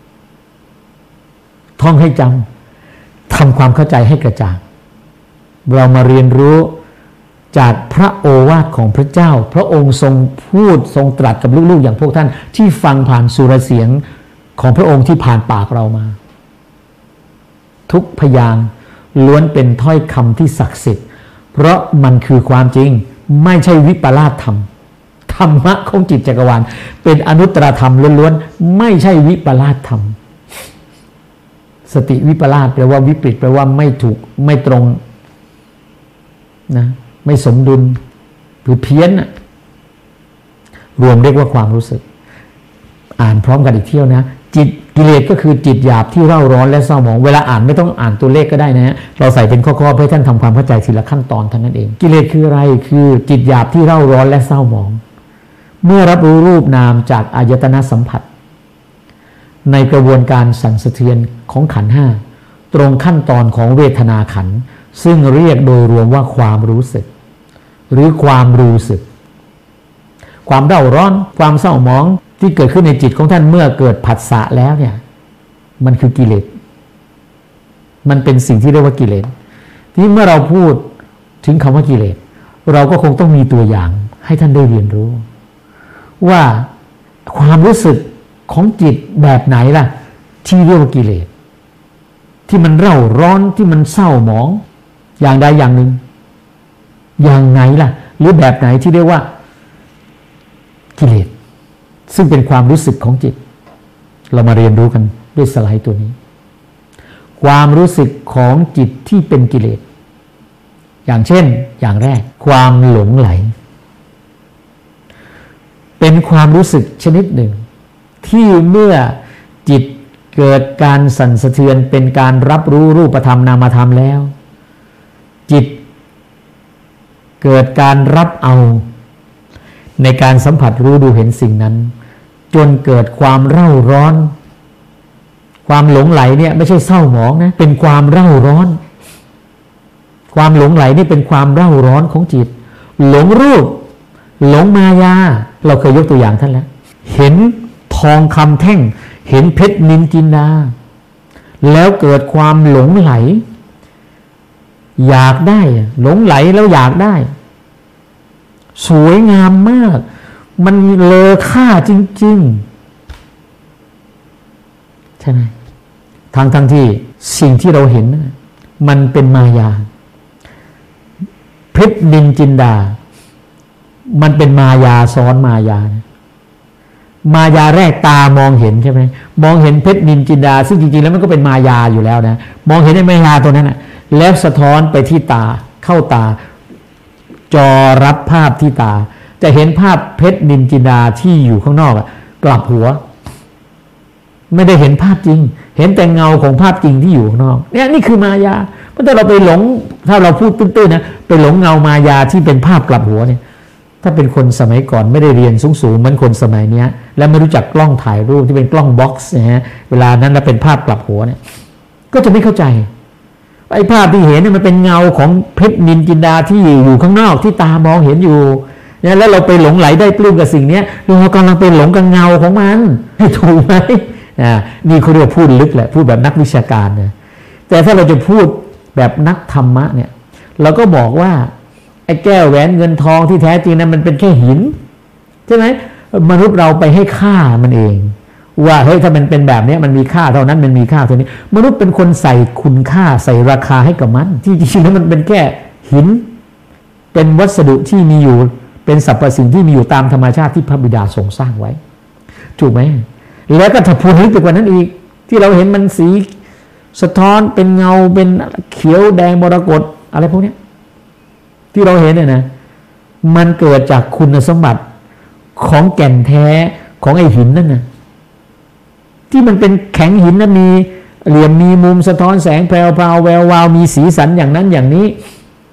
ท่องให้จำทำความเข้าใจให้กระจ่างเรามาเรียนรู้จากพระโอวาทของพระเจ้าพระองค์ทรงพูดทรงตรัสกับลูกๆอย่างพวกท่านที่ฟังผ่านสุรเสียงของพระองค์ที่ผ่านปากเรามาทุกพยางค์ล้วนเป็นถ้อยคำที่ศักดิ์สิทธิ์เพราะมันคือความจริงไม่ใช่วิปลาสธรรมธรรมะของจิตจักรวาลเป็นอนุตตรธรรมล้วนๆไม่ใช่วิปลาสธรรมสติวิปลาสแปลว่าวิปริตแปลว่าไม่ถูกไม่ตรงนะไม่สมดุลหรือเพี้ยนนะรวมเรียกว่าความรู้สึกอ่านพร้อมกันอีกเที่ยวนะจิตกิเลสก็คือจิตหยาบที่เร่าร้อนและเศร้าหมองเวลาอ่านไม่ต้องอ่านตัวเลขก็ได้นะฮะเราใส่เป็นข้อๆเพื่อท่านทำความเข้าใจทีละขั้นตอนเท่านั้นเองกิเลสคืออะไรคือจิตหยาบที่เร่าร้อนและเศร้าหมองเมื่อรับรู้รูปนามจากอายตนะสัมผัสในกระบวนการสั่นสะเทือนของขันธ์ห้าตรงขั้นตอนของเวทนาขันธ์ซึ่งเรียกโดยรวมว่าความรู้สึกหรือความรู้สึกความเร่าร้อนความเศร้าหมองที่เกิดขึ้นในจิตของท่านเมื่อเกิดผัสสะแล้วเนี่ยมันคือกิเลสมันเป็นสิ่งที่เรียกว่ากิเลสที่เมื่อเราพูดถึงคำว่ากิเลสเราก็คงต้องมีตัวอย่างให้ท่านได้เรียนรู้ว่าความรู้สึกของจิตแบบไหนล่ะที่เรียกว่ากิเลสที่มันเร่าร้อนที่มันเศร้าหมองอย่างใดอย่างหนึ่งอย่างไหนล่ะหรือแบบไหนที่เรียกว่ากิเลสซึ่งเป็นความรู้สึกของจิตเรามาเรียนรู้กันด้วยสไลด์ตัวนี้ความรู้สึกของจิตที่เป็นกิเลสอย่างเช่นอย่างแรกความหลงไหลเป็นความรู้สึกชนิดหนึ่งที่เมื่อจิตเกิดการสั่นสะเทือนเป็นการรับรู้รูปธรรมนามธรรมแล้วจิตเกิดการรับเอาในการสัมผัสรู้ดูเห็นสิ่งนั้นจนเกิดความเร่าร้อนความหลงไหลเนี่ยไม่ใช่เศร้าหมองนะเป็นความเร่าร้อนความหลงไหลนี่เป็นความเร่าร้อนของจิตหลงรูปหลงมายาเราเคยยกตัวอย่างท่านแล้วเห็นทองคำแท่งเห็นเพชรนินจินดาแล้วเกิดความหลงไหลอยากได้หลงไหลแล้วอยากได้สวยงามมากมันเลอค่าจริงๆใช่ไหมทางทั้งที่สิ่งที่เราเห็นมันเป็นมายาเพชรนินจินดามันเป็นมายาซ้อนมายามายาแรกตามองเห็นใช่ไหมมองเห็นเพชรนินจินดาซึ่งจริงๆแล้วมันก็เป็นมายาอยู่แล้วนะมองเห็นในมายาตัวนั้นนะแล้วสะท้อนไปที่ตาเข้าตาจอรับภาพที่ตาจะเห็นภาพเพชรนินจินดาที่อยู่ข้างนอกกลับหัวไม่ได้เห็นภาพจริงเห็นแต่เงาของภาพจริงที่อยู่ข้างนอกเนี่ยนี่คือมายาเพราะถ้าเราไปหลงถ้าเราพูดตื้นๆนะไปหลงเงามายาที่เป็นภาพกลับหัวเนี่ยถ้าเป็นคนสมัยก่อนไม่ได้เรียนสูงๆเหมือนคนสมัยนี้และไม่รู้จักกล้องถ่ายรูปที่เป็นกล้องบ็อกซ์นะฮะเวลานั้นแล้วเป็นภาพกลับหัวเนี่ยก็จะไม่เข้าใจไอ้ภาพที่เห็นเนี่ยมันเป็นเงาของเพชรนินจินดาที่อยู่ข้างนอกที่ตามองเห็นอยู่เนี่ยแล้วเราไปหลงไหลได้ปลื้มกับสิ่งนี้เรากำลังไปหลงกับเงาของมันให้ถูกไหมอ่านี่เขาเรียกพูดลึกแหละพูดแบบนักวิชาการนะแต่ถ้าเราจะพูดแบบนักธรรมะเนี่ยเราก็บอกว่าไอ้แก้วแหวนเงินทองที่แท้จริงนั้นมันเป็นแค่หินใช่ไหมมนุษย์เราไปให้ค่ามันเองว่าเฮ้ยถ้ามันเป็นแบบนี้มันมีค่าเท่านั้นมันมีค่าเท่านี้มนุษย์เป็นคนใส่คุณค่าใส่ราคาให้กับมันที่จริงๆแล้วมันเป็นแค่หินเป็นวัสดุที่มีอยู่เป็นสรรพสิ่งที่มีอยู่ตามธรรมชาติที่พระบิดาทรงสร้างไว้ถูกไหมแล้วก็ถ้าพูดลึกไปกว่านั้นอีกที่เราเห็นมันสีสะท้อนเป็นเงาเป็นเขียวแดงมรกตอะไรพวกนี้ที่เราเห็นเนี่ยนะมันเกิดจากคุณสมบัติของแก่นแท้ของไอ้หินนั่นนะที่มันเป็นแข็งหินนะมีเหลี่ยมมีมุมสะท้อนแสงแพรวพราวแวววาวมีสีสันอย่างนั้นอย่างนี้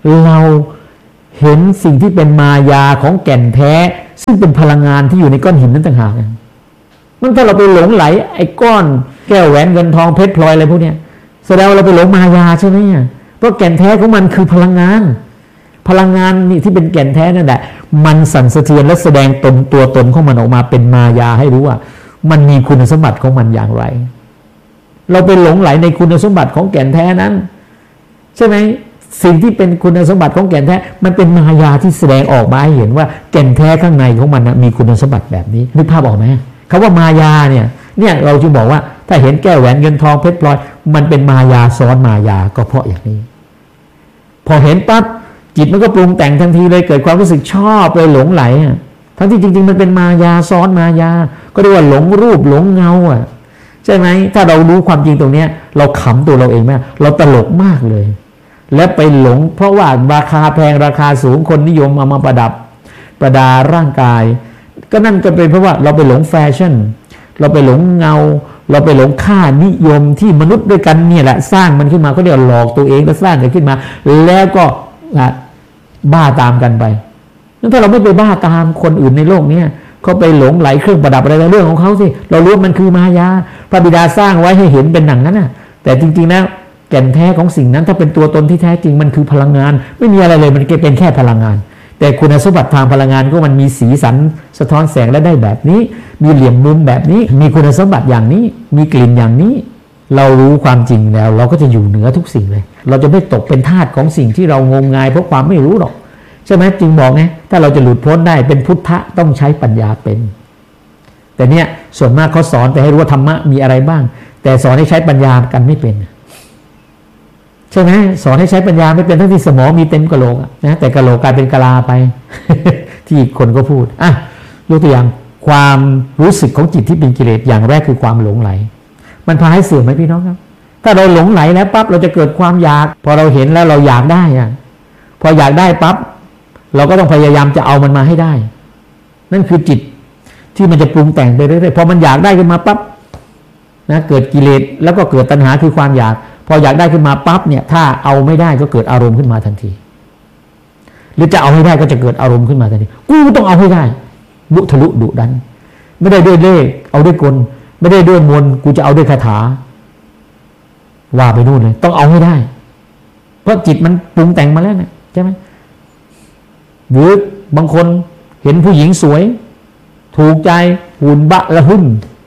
เราเห็นสิ่งที่เป็นมายาของแก่นแท้ซึ่งเป็นพลังงานที่อยู่ในก้อนหินนั้นต่างหากมันถ้าเราไปหลงไหลไอ้ก้อนแก้วแหวนเงินทองเพชรพลอยอะไรพวกเนี้ยแสดงว่าเราไปหลงมายาใช่ไหมเพราะแก่นแท้ของมันคือพลังงานพลังงานนี่ที่เป็นแก่นแท้นั่นแหละมันสั่นสะเทือนและแสดงตนตัวตนของมันออกมาเป็นมายาให้รู้ว่ามันมีคุณสมบัติของมันอย่างไรเราไปหลงไหลในคุณสมบัติของแก่นแท้นั้นใช่ไหมสิ่งที่เป็นคุณสมบัติของแก่นแท้มันเป็นมายาที่แสดงออกมาให้เห็นว่าแก่นแท้ข้างในของมันนะมีคุณสมบัติแบบนี้นึกภาพออกไหมคำว่ามายาเนี่ยเนี่ยเราจึงบอกว่าถ้าเห็นแก้วแหวนเงินทองเพชรพลอยมันเป็นมายาซ้อนมายาก็เพราะอย่างนี้พอเห็นปั๊บจิตมันก็ปรุงแต่งทันทีเลยเกิดความรู้สึกชอบเลยหลงไหลอ่ะทั้งที่จริงๆมันเป็นมายาซ้อนมายาก็เรียกว่าหลงรูปหลงเงาอ่ะใช่ไหมถ้าเรารู้ความจริงตรงนี้เราขำตัวเราเองไหมเราตลกมากเลยและไปหลงเพราะว่าราคาแพงราคาสูงคนนิยมเอามาประดับประดาร่างกายก็นั่นก็เป็นเพราะว่าเราไปหลงแฟชั่นเราไปหลงเงาเราไปหลงค่านิยมที่มนุษย์ด้วยกันเนี่ยแหละสร้างมันขึ้นมาก็เรียกหลอกตัวเองแล้วสร้างกันขึ้นมาแล้วก็บ้าตามกันไปนั่นถ้าเราไม่ไปบ้าตามคนอื่นในโลกนี้เขาไปหลงไหลเครื่องประดับอะไรเรื่องของเขาสิเรารู้มันคือมายาพระบิดาสร้างไว้ให้เห็นเป็นหนังนั้นน่ะแต่จริงๆแล้วแก่นแท้ของสิ่งนั้นถ้าเป็นตัวตนที่แท้จริงมันคือพลังงานไม่มีอะไรเลยมันเป็นแค่พลังงานแต่คุณสมบัติทางพลังงานก็มันมีสีสันสะท้อนแสงและได้แบบนี้มีเหลี่ยมมุมแบบนี้มีคุณสมบัติอย่างนี้มีกลิ่นอย่างนี้เรารู้ความจริงแล้วเราก็จะอยู่เหนือทุกสิ่งเลยเราจะไม่ตกเป็นทาสของสิ่งที่เรางมงายเพราะความไม่รู้หรอกใช่ไหมจึงบอกไงถ้าเราจะหลุดพ้นได้เป็นพุทธะต้องใช้ปัญญาเป็นแต่เนี่ยส่วนมากเขาสอนแต่ให้รู้ว่าธรรมะมีอะไรบ้างแต่สอนให้ใช้ปัญญากันไม่เป็นใช่ไหมสอนให้ใช้ปัญญาไม่เป็นทั้งที่สมองมีเต็มกะโหลกนะแต่กะโหลกกลายเป็นกะลาไป ที่คนก็พูดอ่ะยกตัวอย่างความรู้สึกของจิตที่เป็นกิเลสอย่างแรกคือความหลงไหลมันพาให้เสื่อมไหมพี่น้องครับถ้าเราหลงไหลแล้วปั๊บเราจะเกิดความอยากพอเราเห็นแล้วเราอยากได้อ่ะพออยากได้ปั๊บเราก็ต้องพยายามจะเอามันมาให้ได้นั่นคือจิตที่มันจะปรุงแต่งไปเรื่อยๆพอมันอยากได้ขึ้นมาปั๊บนะเกิดกิเลสแล้วก็เกิดตัณหาคือความอยากพออยากได้ขึ้นมาปั๊บเนี่ยถ้าเอาไม่ได้ก็เกิดอารมณ์ขึ้นมาทันทีหรือจะเอาให้ได้ก็จะเกิดอารมณ์ขึ้นมาทันทีกูต้องเอาให้ได้ลุทะลุดุดันไม่ได้ด้วยเล่ห์เอาด้วยกลไม่ได้ด้วยมนต์กูจะเอาด้วยคาถาว่าไปนู่นเลยต้องเอาให้ได้เพราะจิตมันปรุงแต่งมาแล้วเนี่ยใช่ไหมหรือบางคนเห็นผู้หญิงสวยถูกใจหุ่นบะละหึ่ม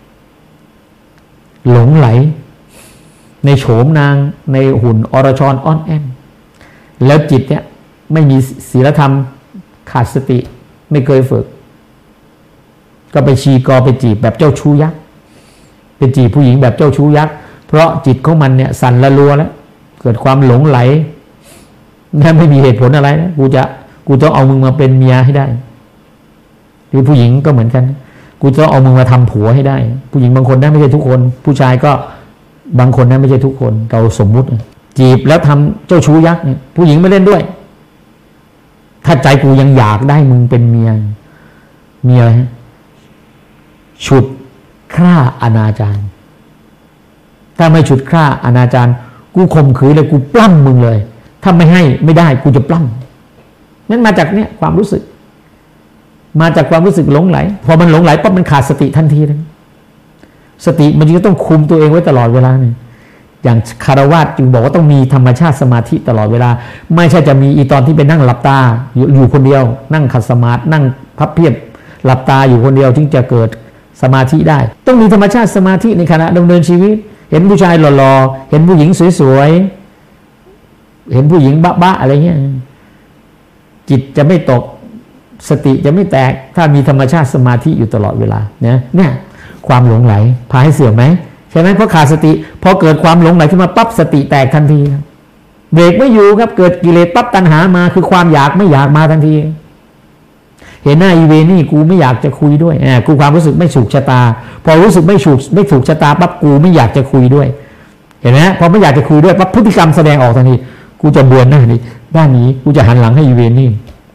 หลงไหลในโฉมนางในหุ่นอรชรอ่อนแอมแล้วจิตเนี่ยไม่มีศีลธรรมขาดสติไม่เคยฝึกก็ไปชีกอไปจีบแบบเจ้าชู้ยักษ์ไปจีบผู้หญิงแบบเจ้าชู้ยักษ์เพราะจิตของมันเนี่ยสั่นละลัวแล้วเกิดความหลงไหลแม้ไม่มีเหตุผลอะไรนะกูจะกูจะเอามึงมาเป็นเมียให้ได้หรือผู้หญิงก็เหมือนกันกูจะเอามึงมาทำผัวให้ได้ผู้หญิงบางคนนะไม่ใช่ทุกคนผู้ชายก็บางคนนะไม่ใช่ทุกคนเราสมมุติจีบแล้วทำเจ้าชู้ยักษ์เนี่ยผู้หญิงไม่เล่นด้วยถ้าใจกูยังอยากได้มึงเป็นเมียเมียอะไรฮะฉุดฆ่าอนาจารถ้าไม่ฉุดฆ่าอนาจารกูข่มขืนเลยกูปล้ำมึงเลยถ้าไม่ให้ไม่ได้กูจะปล้ำนั่นมาจากเนี่ยความรู้สึกมาจากความรู้สึกหลงไหลพอมันหลงไหลปั๊บมันขาดสติทันทีเลยสติมันจะต้องคุมตัวเองไว้ตลอดเวลาเนี่ยอย่างคารวะจึงบอกว่าต้องมีธรรมชาติสมาธิตลอดเวลาไม่ใช่จะมีอีตอนที่ไปนั่งหลับตาอยู่คนเดียวนั่งขัดสมาธินั่งพับเพียบหลับตาอยู่คนเดียวจึงจะเกิดสมาธิได้ต้องมีธรรมชาติสมาธิในขณะดำเนินชีวิตเห็นผู้ชายหล่อๆเห็นผู้หญิงสวยๆเห็นผู้หญิงบ้าๆอะไรเงี้ยจิตจะไม่ตกสติจะไม่แตกถ้ามีธรรมชาติสมาธิอยู่ตลอดเวลาเนี่ยเนี่ยความหลงไหลพาให้เสื่อมไหมใช่ไหมเพราะขาดสติพอเกิดความหลงไหลขึ้นมาปั๊บสติแตกทันทีเบรกไม่อยู่ครับเกิดกิเลสปั๊บตัณหามาคือความอยากไม่อยากมาทันทีเห็นหน้าอีเวนี่กูไม่อยากจะคุยด้วยอ่ากูความรู้สึกไม่ถูกชะตาพอรู้สึกไม่ถูกไม่ถูกชะตาปั๊บกูไม่อยากจะคุยด้วยเห็นไหมพอไม่อยากจะคุยด้วยปั๊บพฤติกรรมแสดงออกทันทีกูจะเบือนหน้านี้ด้านนี้กูจะหันหลังให้อีเวนี่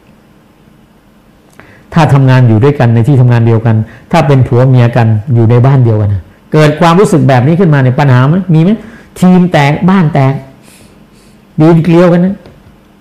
ถ้าทำงานอยู่ด้วยกันในที่ทำงานเดียวกันถ้าเป็นผัวเมียกันอยู่ในบ้านเดียวกันนะเกิดความรู้สึกแบบนี้ขึ้นมาในปัญหาไหมมีไหมทีมแตกบ้านแตกดีนเกลียวกันนะ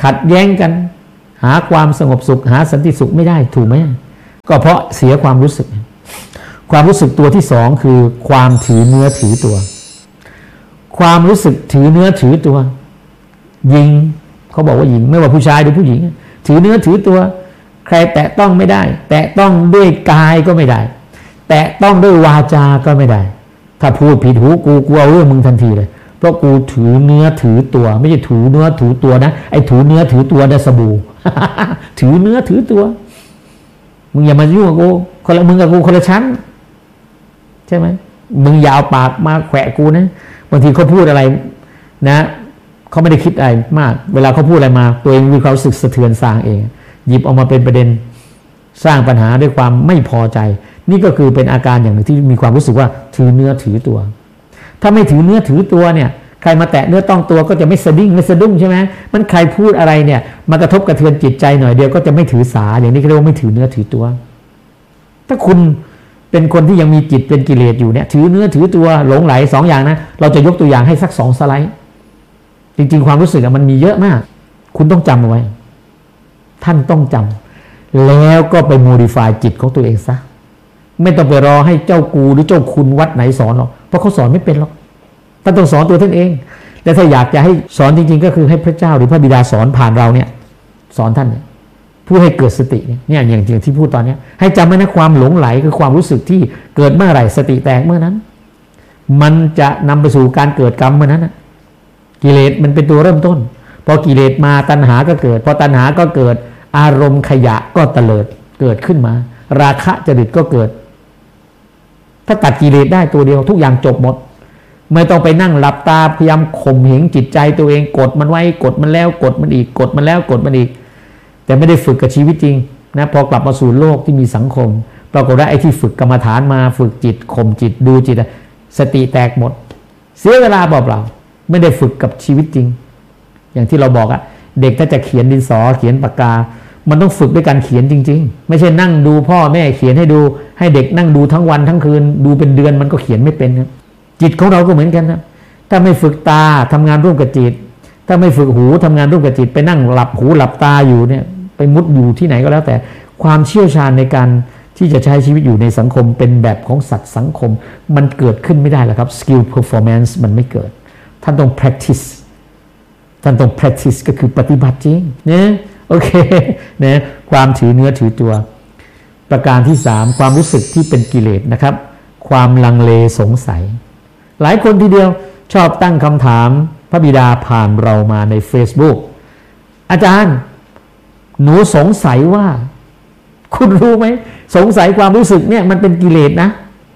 ขัดแย้งกันหาความสงบสุขหาสันติสุขไม่ได้ถูกไหมก็เพราะเสียความรู้สึกความรู้สึกตัวที่สองคือความถือเนื้อถือตัวความรู้สึกถือเนื้อถือตัวหญิงเขาบอกว่าหญิงไม่ว่าผู้ชายหรือผู้หญิงถือเนื้อถือตัวใครแตะต้องไม่ได้แตะต้องด้วยกายก็ไม่ได้แตะต้องด้วยวาจาก็ไม่ได้ถ้าพูดผิดหูกูกูเอาเรื่องมึงทันทีเลยเพราะกูถือเนื้อถือตัวไม่ใช่ถือเนื้อถือตัวนะไอ้ถือเนื้อถือตัวได้สบู่ ถือเนื้อถือตัวมึงอย่ามายุ่งกับกูคนละมึงกับกูคนละชั้นใช่ไหมมึงอย่าเอาปากมาแขวะกูนะบางทีเขาพูดอะไรนะเขาไม่ได้คิดอะไรมากเวลาเขาพูดอะไรมาตัวเองมีความรู้สึกสะเทือนสร้างเองหยิบออกมาเป็นประเด็นสร้างปัญหาด้วยความไม่พอใจนี่ก็คือเป็นอาการอย่างหนึ่งที่มีความรู้สึกว่าถือเนื้อถือตัวถ้าไม่ถือเนื้อถือตัวเนี่ยใครมาแตะเนื้อต้องตัวก็จะไม่สะดิ้งไม่สะดุ้งใช่ไหมมันใครพูดอะไรเนี่ยมากระทบกระเทือนจิตใจหน่อยเดียวก็จะไม่ถือสาอย่างนี้เรียกว่าไม่ถือเนื้อถือตัวถ้าคุณเป็นคนที่ยังมีจิตเป็นกิเลสอยู่เนี่ยถือเนื้อถือตัวหลงไหลสองอย่างนะเราจะยกตัวอย่างให้สักสองสไลด์จริงๆความรู้สึกมันมีเยอะมากคุณต้องจำเอาไว้ท่านต้องจำแล้วก็ไปโมดิฟายจิตของตัวเองซะไม่ต้องไปรอให้เจ้ากูหรือเจ้าคุณวัดไหนสอนหรอกเพราะเขาสอนไม่เป็นหรอกท่านต้องสอนตัวท่านเองแต่ถ้าอยากจะให้สอนจริงๆก็คือให้พระเจ้าหรือพระบิดาสอนผ่านเราเนี่ยสอนท่านเนี่ยเพื่อให้เกิดสติเนี่ยอย่างอย่างที่พูดตอนนี้ให้จำไว้นะความหลงไหลคือความรู้สึกที่เกิดเมื่อไหร่สติแตกเมื่อนั้นมันจะนำไปสู่การเกิดกรรมเมื่อนั้นนะกิเลสมันเป็นตัวเริ่มต้นพอกิเลสมาตัณหาก็เกิดพอตัณหาก็เกิดอารมณ์ขยะก็เตลิดเกิดขึ้นมาราคะจริตก็เกิดถ้าตัดกิเลสได้ตัวเดียวทุกอย่างจบหมดไม่ต้องไปนั่งหลับตาพยายามข่มเหงจิตใจตัวเองกดมันไว้กดมันแล้วกดมันอีกกดมันแล้วกดมันอีกแต่ไม่ได้ฝึกกับชีวิตจริงนะพอกลับมาสู่โลกที่มีสังคมปรากฏว่าไอ้ที่ฝึกกรรมฐานมาฝึกจิตข่มจิตดูจิตสติแตกหมดเสียเวลาเปล่าๆไม่ได้ฝึกกับชีวิตจริงอย่างที่เราบอกอะเด็กถ้าจะเขียนดินสอเขียนปากกามันต้องฝึกด้วยการเขียนจริงๆไม่ใช่นั่งดูพ่อแม่เขียนให้ดูให้เด็กนั่งดูทั้งวันทั้งคืนดูเป็นเดือนมันก็เขียนไม่เป็นนะจิตของเราก็เหมือนกันนะถ้าไม่ฝึกตาทำงานร่วมกับจิตถ้าไม่ฝึกหูทำงานร่วมกับจิตไปนั่งหลับหูหลับตาอยู่เนี่ยไปมุดอยู่ที่ไหนก็แล้วแต่ความเชี่ยวชาญในการที่จะใช้ชีวิตอยู่ในสังคมเป็นแบบของสัตว์สังคมมันเกิดขึ้นไม่ได้หรอกครับ skill performance มันไม่เกิดท่านต้อง practice ท่านต้อง practice ก็คือปฏิบัติจริงเนี่ยโอเคนะความถือเนื้อถือตัวประการที่สามความรู้สึกที่เป็นกิเลสนะครับความลังเลสงสัยหลายคนทีเดียวชอบตั้งคำถามพระบิดาผ่านเรามาใน Facebook อาจารย์หนูสงสัยว่าคุณรู้ไหมสงสัยความรู้สึกเนี่ยมันเป็นกิเลสนะ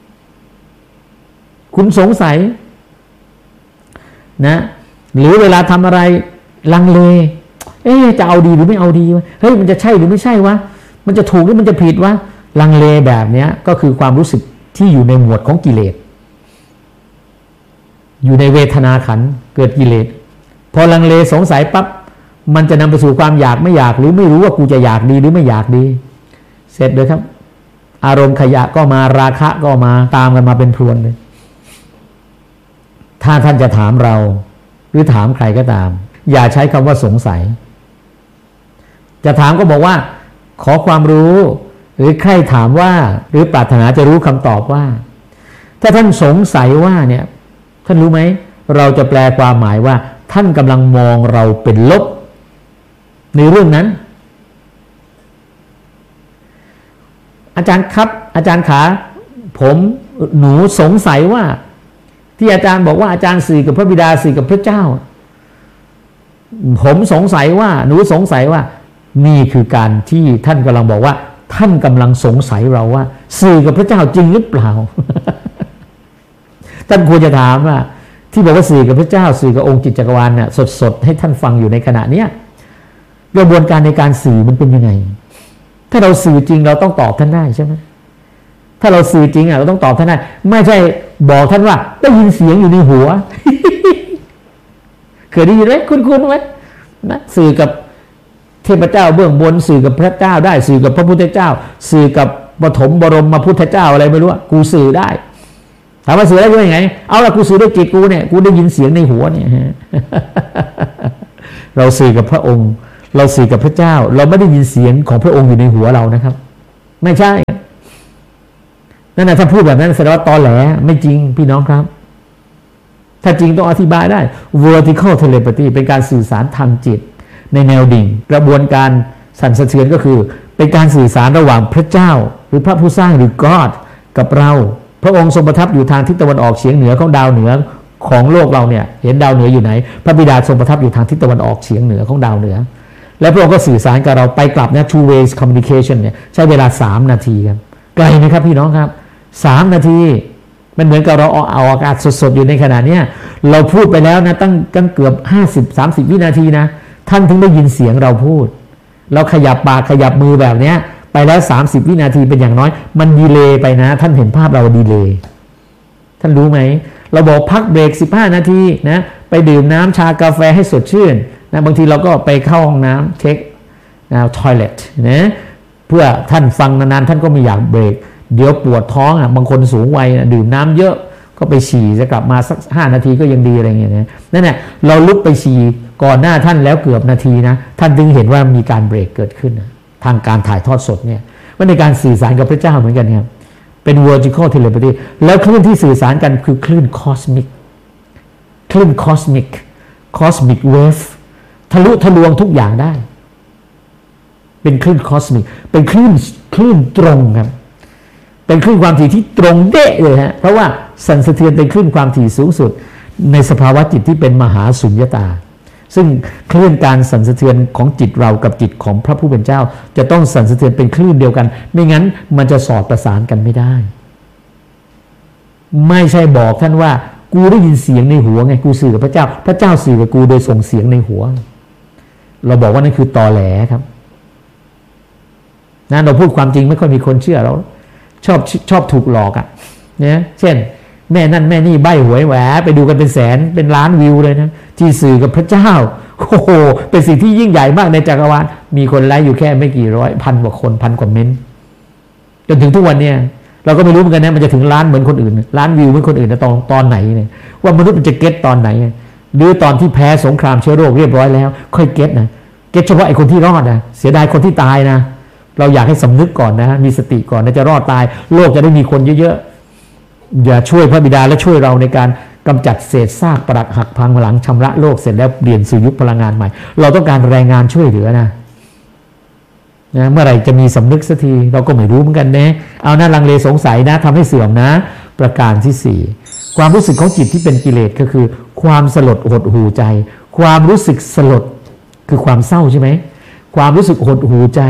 คุณสงสัยนะหรือเวลาทำอะไรลังเลเอ๊ะจะเอาดีหรือไม่เอาดีวะเฮ้ยมันจะใช่หรือไม่ใช่วะมันจะถูกหรือมันจะผิดวะลังเลแบบเนี้ยก็คือความรู้สึกที่อยู่ในหมวดของกิเลสอยู่ในเวทนาขันธ์เกิดกิเลสพอลังเลสงสัยปั๊บมันจะนำไปสู่ความอยากไม่อยากหรือไม่รู้ว่ากูจะอยากดีหรือไม่อยากดีเสร็จเลยครับอารมณ์ขยะก็มาราคะก็มาตามกันมาเป็นพรวนเลยถ้าท่านจะถามเราหรือถามใครก็ตามอย่าใช้คำว่าสงสัยจะถามก็บอกว่าขอความรู้หรือใครถามว่าหรือปรารถนาจะรู้คำตอบว่าถ้าท่านสงสัยว่าเนี่ยท่านรู้ไหมเราจะแปลความหมายว่าท่านกำลังมองเราเป็นลบในเรื่องนั้นอาจารย์ครับอาจารย์ขาผมหนูสงสัยว่าที่อาจารย์บอกว่าอาจารย์สื่อกับพระบิดาสื่อกับพระเจ้าผมสงสัยว่าหนูสงสัยว่านี่คือการที่ท่านกำลังบอกว่าท่านกำลังสงสัยเราว่าสื่อกับพระเจ้าจริงหรือเปล่า ท่านควรจะถามว่าที่บอกว่าสื่อกับพระเจ้าสื่อกับองค์จิตจักรวาลเนี่ยสดๆให้ท่านฟังอยู่ในขณะเนี้ยกระบวนการในการสื่อมันเป็นยังไงถ้าเราสื่อจริงเราต้องตอบท่านได้ใช่ไหมถ้าเราสื่อจริงอ่ะเราต้องตอบท่านได้ไม่ใช่บอกท่านว่าได้ยินเสียงอยู่ในหัว เคยได้ยินไหมคุ้นๆไหมนะสื่อกับเทพเจ้าเบื้องบนสื่อกับพระเจ้าได้สื่อกับพระพุทธเจ้าสื่อกับปฐมบรมพุทธเจ้าอะไรไม่รู้กูสื่อได้ถามว่าสื่อได้ยังไงเอาละกูสื่อด้วยจิตกูเนี่ยกูได้ยินเสียงในหัวเนี่ย เราสื่อกับพระองค์เราสื่อกับพระเจ้าเราไม่ได้ยินเสียงของพระองค์อยู่ในหัวเรานะครับไม่ใช่นั่นนะถ้าพูดแบบนั้นแสดงว่าตอแหลไม่จริงพี่น้องครับถ้าจริงต้องอธิบายได้ vertical telepathy เป็นการสื่อสารทางจิตในแนวดิ่งกระบวนการสั่นสะเทือนก็คือเป็นการสื่อสารระหว่างพระเจ้าหรือพระผู้สร้างหรือ God กับเราพระองค์ทรงประทับอยู่ทางทิศตะวันออกเฉียงเหนือของดาวเหนือของโลกเราเนี่ยเห็นดาวเหนืออยู่ไหนพระบิดาทรงประทับอยู่ทางทิศตะวันออกเฉียงเหนือของดาวเหนือและพระองค์ก็สื่อสารกับเราไปกลับนะ two ways communication เนี่ยใช้เวลาสามนาทีครับไกลนะครับพี่น้องครับสามนาทีมันเหมือนกับเราเอาอากาศสดๆอยู่ในขณะนี้เราพูดไปแล้วนะตั้งตั้งเกือบห้าสิบ สามสิบวินาทีนะท่านถึงได้ยินเสียงเราพูดเราขยับปากขยับมือแบบนี้ไปแล้วสามสิบวินาทีเป็นอย่างน้อยมันดีเลย์ไปนะท่านเห็นภาพเราดีเลย์ท่านรู้ไหมเราบอกพักเบรกสิบห้านาทีนะไปดื่มน้ำชากาแฟให้สดชื่นนะบางทีเราก็ไปเข้าห้องน้ำเช็คนะทอยเลทนะเพื่อท่านฟังนานๆท่านก็ไม่อยากเบรกเดี๋ยวปวดท้องอ่ะบางคนสูงวัยนะดื่มน้ำเยอะก็ไปฉี่จะกลับมาสักห้านาทีก็ยังดีอะไรเงี้ยนะนั่นแหละเราลุกไปฉี่ก่อนหน้าท่านแล้วเกือบนาทีนะท่านจึงเห็นว่ามีการเบรกเกิดขึ้นนะทางการถ่ายทอดสดเนี่ยมันในการสื่อสารกับพระเจ้าเหมือนกันครับเป็น vertical telepathy แล้วคลื่นที่สื่อสารกันคือคลื่น cosmic คลื่น cosmic cosmic wave ทะลุทะลวงทุกอย่างได้เป็นคลื่น cosmic เป็นคลื่นคลื่นตรงครับเป็นคลื่นความถี่ที่ตรงเด๊ะเลยฮะเพราะว่าสั่นสะเทือนเป็นคลื่นความถี่สูงสุดในสภาวะจิตที่เป็นมหาสุญญตาซึ่งคลื่นการสั่นสะเทือนของจิตเรากับจิตของพระผู้เป็นเจ้าจะต้องสั่นสะเทือนเป็นคลื่นเดียวกันไม่งั้นมันจะสอดประสานกันไม่ได้ไม่ใช่บอกท่านว่ากูได้ยินเสียงในหัวไงกูสื่อกับพระเจ้าพระเจ้าสื่อกับกูโดยส่งเสียงในหัวเราบอกว่านั่นคือตอแหลครับนะเราพูดความจริงไม่ค่อยมีคนเชื่อเราชอบชอบถูกหลอกอ่ะเนี่ยเช่นแม่นั่นแม่นี่ใบ้หวยแหวไปดูกันเป็นแสนเป็นล้านวิวเลยนะที่สื่อกับพระเจ้าโอ้โหเป็นสิ่งที่ยิ่งใหญ่มากในจักรวาลมีคนไลค์อยู่แค่ไม่กี่ร้อยพันกว่าคนพันกว่าเมนต์จนถึงทุกวันเนี่ยเราก็ไม่รู้เหมือนกันนะมันจะถึงล้านเหมือนคนอื่นล้านวิวเหมือนคนอื่นนะตอนตอนไหนเนี่ยว่ามนุษย์มันจะเก็ตตอนไหนหรือตอนที่แพ้สงครามเชื้อโรคเรียบร้อยแล้วค่อยเก็ตนะเก็ตเฉพาะไอ้คนที่รอดนะเสียดายคนที่ตายนะเราอยากให้สำนึกก่อนนะมีสติก่อนนะจะรอดตายโลกจะได้มีคนเยอะๆอย่าช่วยพระบิดาและช่วยเราในการกำจัดเศษซากปรักหักพังหลังชำระโลกเสร็จแล้วเปลี่ยนสู่ยุคพลังงานใหม่เราต้องการแรงงานช่วยเหลือนะนะเมื่อไหร่จะมีสำนึกสักทีเราก็ไม่รู้เหมือนกันนะเอาหน้าลังเลสงสัยนะทำให้เสื่อมนะประการที่สี่ความรู้สึกของจิตที่เป็นกิเลสก็คือความสลดหดหู่ใจความรู้สึกสลดคือความเศร้าใช่ไหมความรู้สึกหดหู่ใจ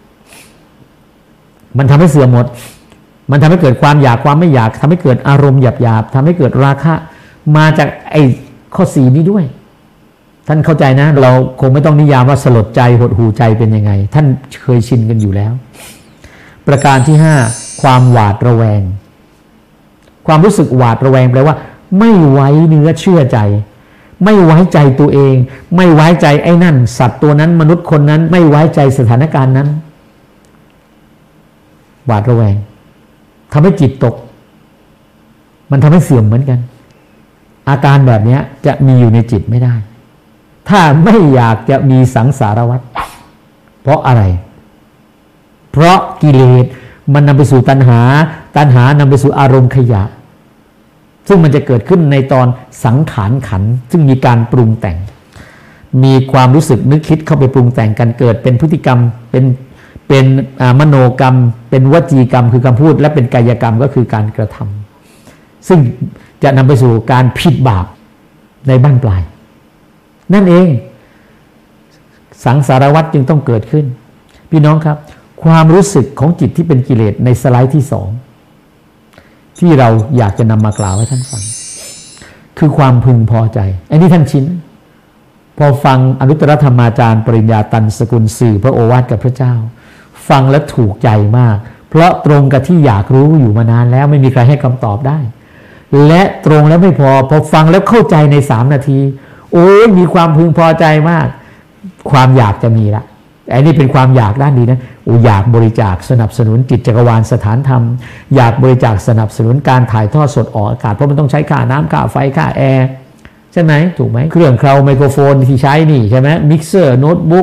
มันทำให้เสื่อมหมดมันทำให้เกิดความอยากความไม่อยากทำให้เกิดอารมณ์หยาบๆทำให้เกิดราคะมาจากไอ้ข้อสี่นี้ด้วยท่านเข้าใจนะเราคงไม่ต้องนิยามว่าสลดใจหดหู่ใจเป็นยังไงท่านเคยชินกันอยู่แล้วประการที่ห้าความหวาดระแวงความรู้สึกหวาดระแวงแปลว่าไม่ไว้เนื้อเชื่อใจไม่ไว้ใจตัวเองไม่ไว้ใจไอ้นั่นสัตว์ตัวนั้นมนุษย์คนนั้นไม่ไว้ใจสถานการณ์นั้นหวาดระแวงทำให้จิตตกมันทำให้เสื่อมเหมือนกันอาการแบบนี้จะมีอยู่ในจิตไม่ได้ถ้าไม่อยากจะมีสังสารวัฏเพราะอะไรเพราะกิเลสมันนำไปสู่ตัณหาตัณหานำไปสู่อารมณ์ขยะซึ่งมันจะเกิดขึ้นในตอนสังขารขันธ์ซึ่งมีการปรุงแต่งมีความรู้สึกนึกคิดเข้าไปปรุงแต่งกันเกิดเป็นพฤติกรรมเป็นเป็นมโนกรรมเป็นวจีกรรมคือคำพูดและเป็นกายกรรมก็คือการกระทำซึ่งจะนำไปสู่การผิดบาปในบั้นปลายนั่นเองสังสารวัฏจึงต้องเกิดขึ้นพี่น้องครับความรู้สึกของจิตที่เป็นกิเลสในสไลด์ที่สองที่เราอยากจะนำมากล่าวให้ท่านฟังคือความพึงพอใจอันนี้ท่านชินพอฟังอนุตตรธรรมาจารย์ปริญญาตันสกุลสื่อพระโอวาทกับพระเจ้าฟังแล้วถูกใจมากเพราะตรงกับที่อยากรู้อยู่มานานแล้วไม่มีใครให้คำตอบได้และตรงแล้วไม่พอพอฟังแล้วเข้าใจในสามนาทีโอ้ยมีความพึงพอใจมากความอยากจะมีละไอ้นี่เป็นความอยากด้านดีนะโอ้อยากบริจาคสนับสนุนจิตจักรวาลสถานธรรมอยากบริจาคสนับสนุนการถ่ายทอดสดออกอากาศเพราะมันต้องใช้ค่าน้ำค่าไฟค่าแอร์ใช่ไหมถูกไหมเครื่องเคราไมโครโฟนที่ใช้นี่ใช่ไหมมิกเซอร์โน้ตบุ๊ก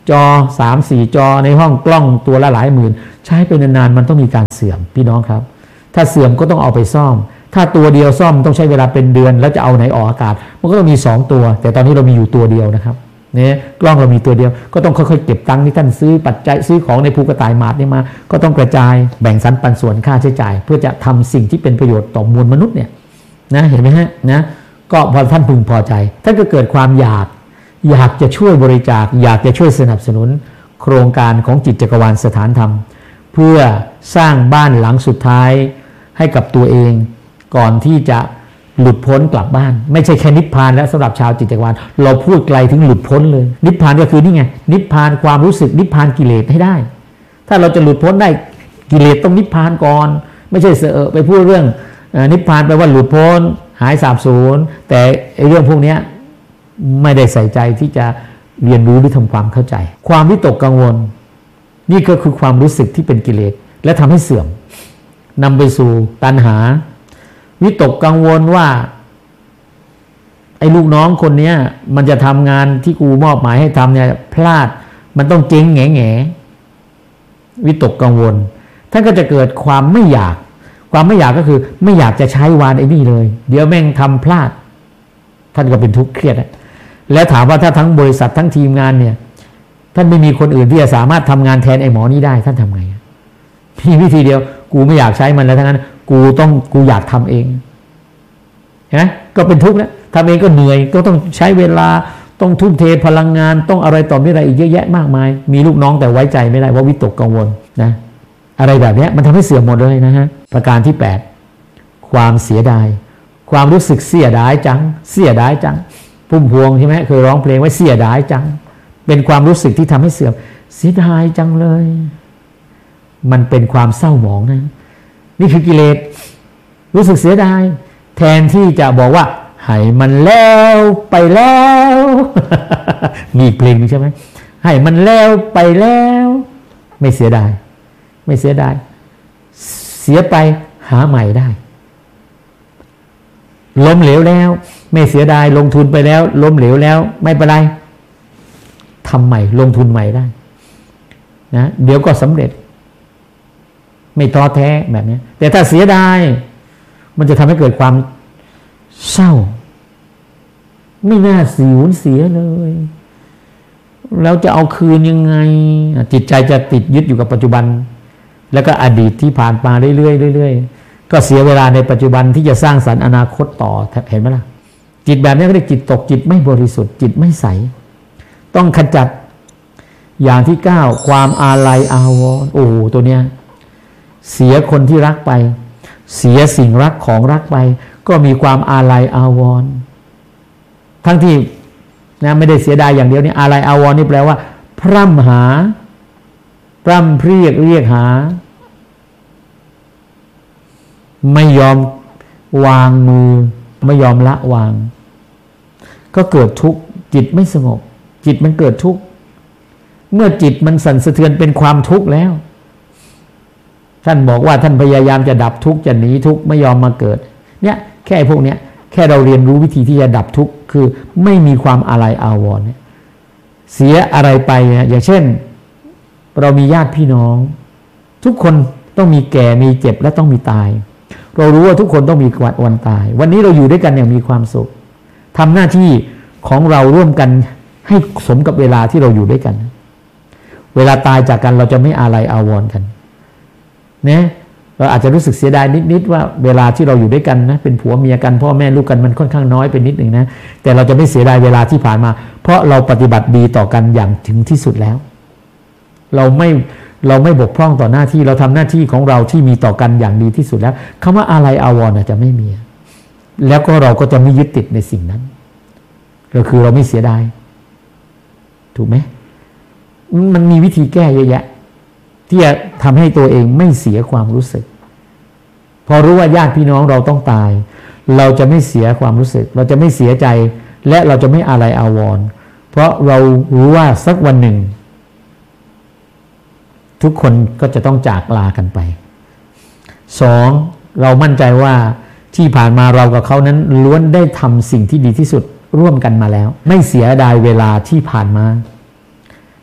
จอ สามสี่ จอในห้องกล้องตัวละหลายหมื่นใช้ไปนานๆมันต้องมีการเสื่อมพี่น้องครับถ้าเสื่อมก็ต้องเอาไปซ่อมถ้าตัวเดียวซ่อมต้องใช้เวลาเป็นเดือนแล้วจะเอาไหนออกอากาศมันก็ต้องมีสองตัวแต่ตอนนี้เรามีอยู่ตัวเดียวนะครับเนี่ยกล้องเรามีตัวเดียวก็ต้องค่อยๆเก็บตังค์ที่ท่านซื้อปัจจัยซื้อของในภูกระต่ายหมาดนี่มาก็ต้องกระจายแบ่งสรรปันส่วนค่าใช้จ่ายเพื่อจะทำสิ่งที่เป็นประโยชน์ต่อมวลมนุษย์เนี่ยนะเห็นไหมฮะนะก็พอท่านพึงพอใจท่านก็เกิดความอยากอยากจะช่วยบริจาคอยากจะช่วยสนับสนุนโครงการของจิตจักรวาลสถานธรรมเพื่อสร้างบ้านหลังสุดท้ายให้กับตัวเองก่อนที่จะหลุดพ้นกลับบ้านไม่ใช่แค่นิพพานแล้วสำหรับชาวจิตจักรวาลเราพูดไกลถึงหลุดพ้นเลยนิพพานก็คือนี่ไงนิพพานความรู้สึกนิพพานกิเลสให้ได้ถ้าเราจะหลุดพ้นได้กิเลสต้องนิพพานก่อนไม่ใช่เสอะไปพูดเรื่องนิพพานแปลว่าหลุดพ้นหายสาบสูญแต่ไอ้เรื่องพวกนี้ไม่ได้ใส่ใจที่จะเรียนรู้หรือทำความเข้าใจความวิตกกังวลนี่ก็คือความรู้สึกที่เป็นกิเลสและทำให้เสื่อมนำไปสู่ตัณหาวิตกกังวลว่าไอ้ลูกน้องคนนี้มันจะทำงานที่กูมอบหมายให้ทำเนี่ยพลาดมันต้องเจ๊งแง่แง่วิตกกังวลท่านก็จะเกิดความไม่อยากความไม่อยากก็คือไม่อยากจะใช้วานไอ้นี่เลยเดี๋ยวแม่งทำพลาดท่านก็เป็นทุกข์เครียดแล้วถามว่าถ้าทั้งบริษัททั้งทีมงานเนี่ยท่านไม่มีคนอื่นที่จะสามารถทำงานแทนไอ้หมอนี้ได้ท่านทำไงมีวิธีเดียวกูไม่อยากใช้มันแล้วทั้งนั้นกูต้องกูอยากทำเองเห็นไหมก็เป็นทุกข์แล้วทำเองก็เหนื่อยก็ต้องใช้เวลาต้องทุ่มเทพลังงานต้องอะไรต่อไม่อะไรอีกเยอะแยะมากมายมีลูกน้องแต่ไว้ใจไม่ได้ว่าวิตกกังวลนะอะไรแบบนี้มันทำให้เสื่อมหมดเลยนะฮะประการที่แปดความเสียดายความรู้สึกเสียดายจังเสียดายจังพุ่มพวงใช่ไหมเคยร้องเพลงไว้เสียดายจังเป็นความรู้สึกที่ทำให้เสื่อมเสียดายจังเลยมันเป็นความเศร้าหมองนะนี่คือกิเลสรู้สึกเสียดายแทนที่จะบอกว่าให้มันแล้วไปแล้ว มีเพลงใช่ไหมให้มันแล้วไปแล้วไม่เสียดายไม่เสียดายเสียไปหาใหม่ได้ล้มเหลวแล้วไม่เสียดายลงทุนไปแล้วล้มเหลวแล้วไม่เป็นไรทำใหม่ลงทุนใหม่ได้นะเดี๋ยวก็สำเร็จไม่ท้อแท้แบบนี้แต่ถ้าเสียดายมันจะทำให้เกิดความเศร้าไม่น่าสูญเสียเลยแล้วจะเอาคืนยังไงจิตใจจะติดยึดอยู่กับปัจจุบันแล้วก็อดีตที่ผ่านมาเรื่อยๆเรื่อยๆก็เสียเวลาในปัจจุบันที่จะสร้างสรรค์อนาคตต่อเห็นไหมล่ะจิตแบบนี้ก็เรียกจิตตกจิตไม่บริสุทธิ์จิตไม่ใสต้องขจัดอย่างที่เก้าความอาลัยอาวรณ์โอ้ตัวเนี้ยเสียคนที่รักไปเสียสิ่งรักของรักไปก็มีความอาลัยอาวรณ์ทั้งที่นะไม่ได้เสียดายอย่างเดียวนี่อาลัยอาวรณ์นี่แปลว่าพร่ำหาพร่ำเพรียกเรียกหาไม่ยอมวางมือไม่ยอมละวางก็เกิดทุกข์จิตไม่สงบจิตมันเกิดทุกข์เมื่อจิตมันสั่นสะเทือนเป็นความทุกข์แล้วท่านบอกว่าท่านพยายามจะดับทุกข์จะหนีทุกข์ไม่ยอมมาเกิดเนี่ยแค่พวกเนี้ยแค่เราเรียนรู้วิธีที่จะดับทุกข์คือไม่มีความอาลัยอาวรณ์เนี่ยเสียอะไรไปนะอย่างเช่นเรามีญาติพี่น้องทุกคนต้องมีแก่มีเจ็บและต้องมีตายเรารู้ว่าทุกคนต้องมีวันตายวันนี้เราอยู่ด้วยกันอย่างมีความสุขทำหน้าที่ของเราร่วมกันให้สมกับเวลาที่เราอยู่ด้วยกันเวลาตายจากกันเราจะไม่อาลัยอาวรณ์กันนะเราอาจจะรู้สึกเสียดายนิดๆว่าเวลาที่เราอยู่ด้วยกันนะเป็นผัวเมียกันพ่อแม่ลูกกันมันค่อนข้างน้อยไปนิดหนึ่งนะแต่เราจะไม่เสียดายเวลาที่ผ่านมาเพราะเราปฏิบัติดีต่อกันอย่างถึงที่สุดแล้วเราไม่เราไม่บกพร่องต่อหน้าที่เราทำหน้าที่ของเราที่มีต่อกันอย่างดีที่สุดแล้วคำว่าอาลัยอาวรณ์จะไม่มีแล้วก็เราก็จะไม่ยึดติดในสิ่งนั้นก็คือเราไม่เสียดายถูกไหมมันมีวิธีแก้เยอะแยะที่จะทำให้ตัวเองไม่เสียความรู้สึกพอรู้ว่าญาติพี่น้องเราต้องตายเราจะไม่เสียความรู้สึกเราจะไม่เสียใจและเราจะไม่อาลัยอาวรณ์เพราะเรารู้ว่าสักวันหนึ่งทุกคนก็จะต้องจากลากันไปสองเรามั่นใจว่าที่ผ่านมาเรากับเขานั้นล้วนได้ทำสิ่งที่ดีที่สุดร่วมกันมาแล้วไม่เสียดายเวลาที่ผ่านมา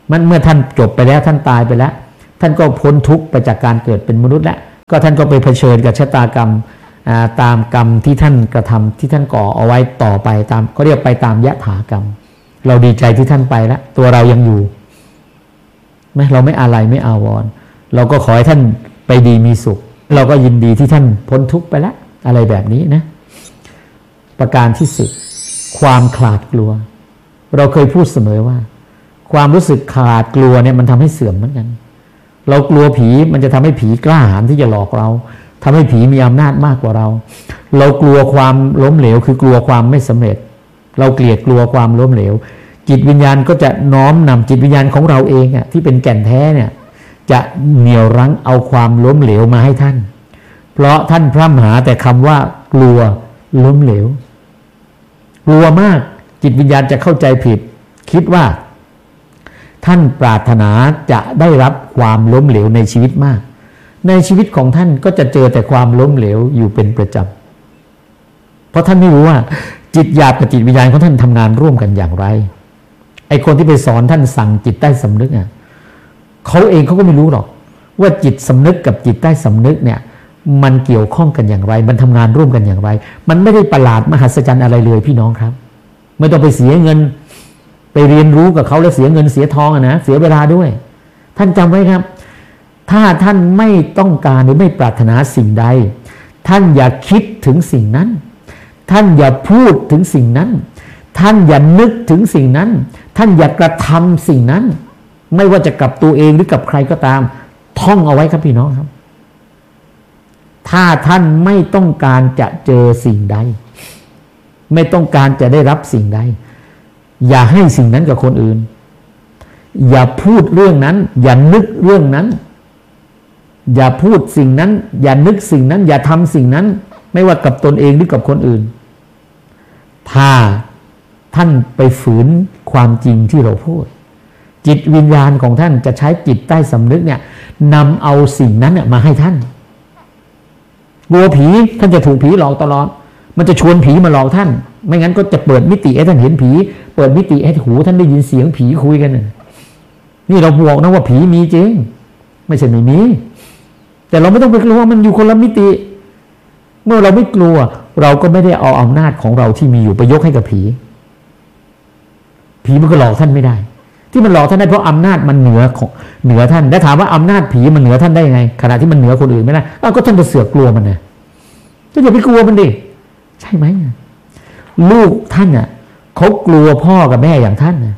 มันเมื่อท่านจบไปแล้วท่านตายไปแล้วท่านก็พ้นทุกข์ไปจากการเกิดเป็นมนุษย์แล้วก็ท่านก็ไปเผชิญกับชะตากรรมตามกรรมที่ท่านกระทำที่ท่านก่อเอาไว้ต่อไปตามเขาเรียกไปตามยถากรรมเราดีใจที่ท่านไปแล้วตัวเรายังอยู่ไหมเราไม่อะไรไม่อาวรณ์เราก็ขอให้ท่านไปดีมีสุขเราก็ยินดีที่ท่านพ้นทุกข์ไปแล้วอะไรแบบนี้นะประการที่สิบความขลาดกลัวเราเคยพูดเสมอว่าความรู้สึกขลาดกลัวเนี่ยมันทำให้เสื่อมเหมือนกันเรากลัวผีมันจะทำให้ผีกล้าหาญที่จะหลอกเราทำให้ผีมีอำนาจมากกว่าเราเรากลัวความล้มเหลวคือกลัวความไม่สำเร็จเราเกลียดกลัวความล้มเหลวจิตวิญญาณก็จะน้อมนำจิตวิญญาณของเราเองอ่ะที่เป็นแก่นแท้เนี่ยจะเหนี่ยวรั้งเอาความล้มเหลวมาให้ท่านเพราะท่านพร่ำหาแต่คำว่ากลัวล้มเหลวกลัวมากจิตวิญญาณจะเข้าใจผิดคิดว่าท่านปรารถนาจะได้รับความล้มเหลวในชีวิตมากในชีวิตของท่านก็จะเจอแต่ความล้มเหลวอยู่เป็นประจำเพราะท่านไม่รู้ว่าจิตหยาบกับจิตวิญญาณของท่านทำงานร่วมกันอย่างไรไอ้คนที่ไปสอนท่านสั่งจิตใต้สำนึกอ่ะเขาเองเขาก็ไม่รู้หรอกว่าจิตสำนึกกับจิตใต้สำนึกเนี่ยมันเกี่ยวข้องกันอย่างไรมันทำงานร่วมกันอย่างไรมันไม่ได้ประหลาดมหัศจรรย์อะไรเลยพี่น้องครับไม่ต้องไปเสียเงินไปเรียนรู้กับเขาแล้วเสียเงินเสียทองนะเสียเวลาด้วยท่านจำไว้ครับถ้าท่านไม่ต้องการหรือไม่ปรารถนาสิ่งใดท่านอย่าคิดถึงสิ่งนั้นท่านอย่าพูดถึงสิ่งนั้นท่านอย่านึกถึงสิ่งนั้นท่านอย่ากระทำสิ่งนั้นไม่ว่าจะกับตัวเองหรือกับใครก็ตามท่องเอาไว้ครับพี่น้องครับถ้าท่านไม่ต้องการจะเจอสิ่งใดไม่ต้องการจะได้รับสิ่งใดอย่าให้สิ่งนั้นกับคนอื่นอย่าพูดเรื่องนั้นอย่านึกเรื่องนั้นอย่าพูดสิ่งนั้นอย่านึกสิ่งนั้นอย่าทำสิ่งนั้นไม่ว่ากับตนเองหรือกับคนอื่นถ้าท่านไปฝืนความจริงที่เราพูดจิตวิญญาณของท่านจะใช้จิตใต้สำนึกเนี่ยนำเอาสิ่งนั้นมาให้ท่านกลัวผีท่านจะถูกผีหลอกตลอดมันจะชวนผีมาหลอกท่านไม่งั้นก็จะเปิดมิติให้ท่านเห็นผีเปิดมิติให้หูท่านได้ยินเสียงผีคุยกันนี่เราบอกนะว่าผีมีจริงไม่ใช่ไม่มีแต่เราไม่ต้องไปกลัวมันอยู่คนละมิติเมื่อเราไม่กลัวเราก็ไม่ได้เอาอำนาจของเราที่มีอยู่ไปยกให้กับผีผีมันก็หลอกท่านไม่ได้ที่มันหลอกท่านได้เพราะอำนาจมันเหนือของเหนือท่านแล้วถามว่าอำนาจผีมันเหนือท่านได้ยังไงขณะที่มันเหนือคนอื่นไม่ได้อ้าวก็ท่านไปเสือกกลัวมันนะก็อย่าไปกลัวมันดิใช่ไหมลูกท่านน่ะเขากลัวพ่อกับแม่อย่างท่านนะ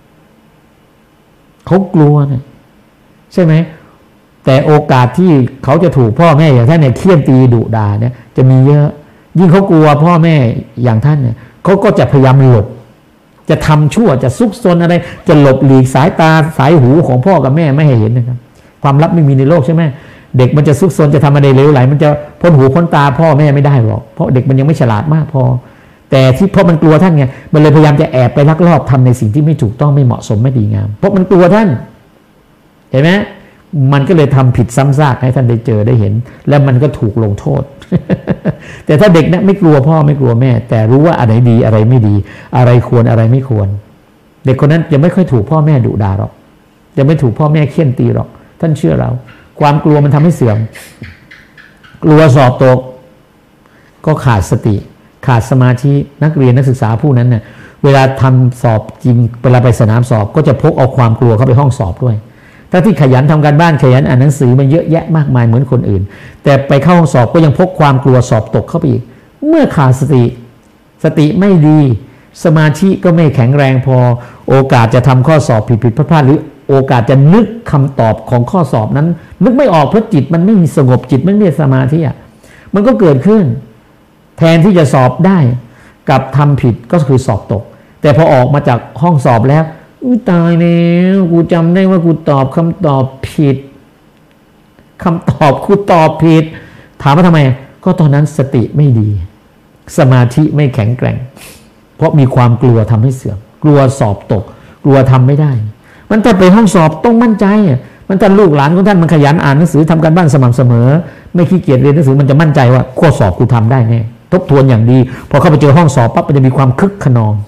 เขากลัวนะใช่ไหมแต่โอกาสที่เขาจะถูกพ่อแม่อย่างท่านเนี่ยเคี่ยนตีดุด่าเนี่ยจะมีเยอะยิ่งเขากลัวพ่อแม่อย่างท่านเนี่ยเขาก็จะพยายามหลบจะทำชั่วจะซุกซนอะไรจะหลบหลีกสายตาสายหูของพ่อกับแม่ไม่ให้เห็นนะครับความลับไม่มีในโลกใช่ไหมเด็กมันจะซุกซนจะทำอะไรเลวไหลมันจะพ้นหูพ้นตาพ่อแม่ไม่ได้หรอกเพราะเด็กมันยังไม่ฉลาดมากพอแต่ที่เพราะมันกลัวท่านไงมันเลยพยายามจะแอบไปลักลอบทำในสิ่งที่ไม่ถูกต้องไม่เหมาะสมไม่ดีงามเพราะมันกลัวท่านเห็นไหมมันก็เลยทำผิดซ้ำซากให้ท่านได้เจอได้เห็นแล้วมันก็ถูกลงโทษ แต่ถ้าเด็กนะไม่กลัวพ่อไม่กลัวแม่แต่รู้ว่าอะไรดีอะไรไม่ดีอะไรควรอะไรไม่ควรเด็กคนนั้นจะไม่ค่อยถูกพ่อแม่ดุด่าหรอกจะไม่ถูกพ่อแม่เคี่ยนตีหรอกท่านเชื่อเราความกลัวมันทำให้เสื่อมกลัวสอบตกก็ขาดสติขาดสมาธินักเรียนนักศึกษาผู้นั้นเน่ยเวลาทำสอบจริงเวลาไปสนามสอบก็จะพกเอาความกลัวเข้าไปห้องสอบด้วยถ้าที่ขยันทำการบ้านขยันอ่านหนังสือมันเยอะแยะมากมายเหมือนคนอื่นแต่ไปเข้าห้องสอบก็ยังพกความกลัวสอบตกเข้าไปอีกเมื่อขาดสติสติไม่ดีสมาธิก็ไม่แข็งแรงพอโอกาสจะทำข้อสอบผิดผิดพลาดหรือโอกาสจะนึกคำตอบของข้อสอบนั้นนึกไม่ออกเพราะจิตมันไม่มีสงบจิตไม่มีสมาธิอ่ะมันก็เกิดขึ้นแทนที่จะสอบได้กับทำผิดก็คือสอบตกแต่พอออกมาจากห้องสอบแล้วอุ้ยตายแล้วกูจำได้ว่ากูตอบคำตอบผิดคำตอบกูตอบผิดถามว่าทำไมก็ตอนนั้นสติไม่ดีสมาธิไม่แข็งแกร่งเพราะมีความกลัวทำให้เสื่อมกลัวสอบตกกลัวทำไม่ได้มันแต่ไปห้องสอบต้องมั่นใจมันถ้าลูกหลานของท่านมันขยันอ่านหนังสือทำการบ้านสม่ำเสมอไม่ขี้เกียจเรียนหนังสือมันจะมั่นใจว่าข้อสอบกูทำได้แน่ทบทวนอย่างดีพอเข้าไปเจอห้องสอบปั๊บมันจะมีความคึกขนอง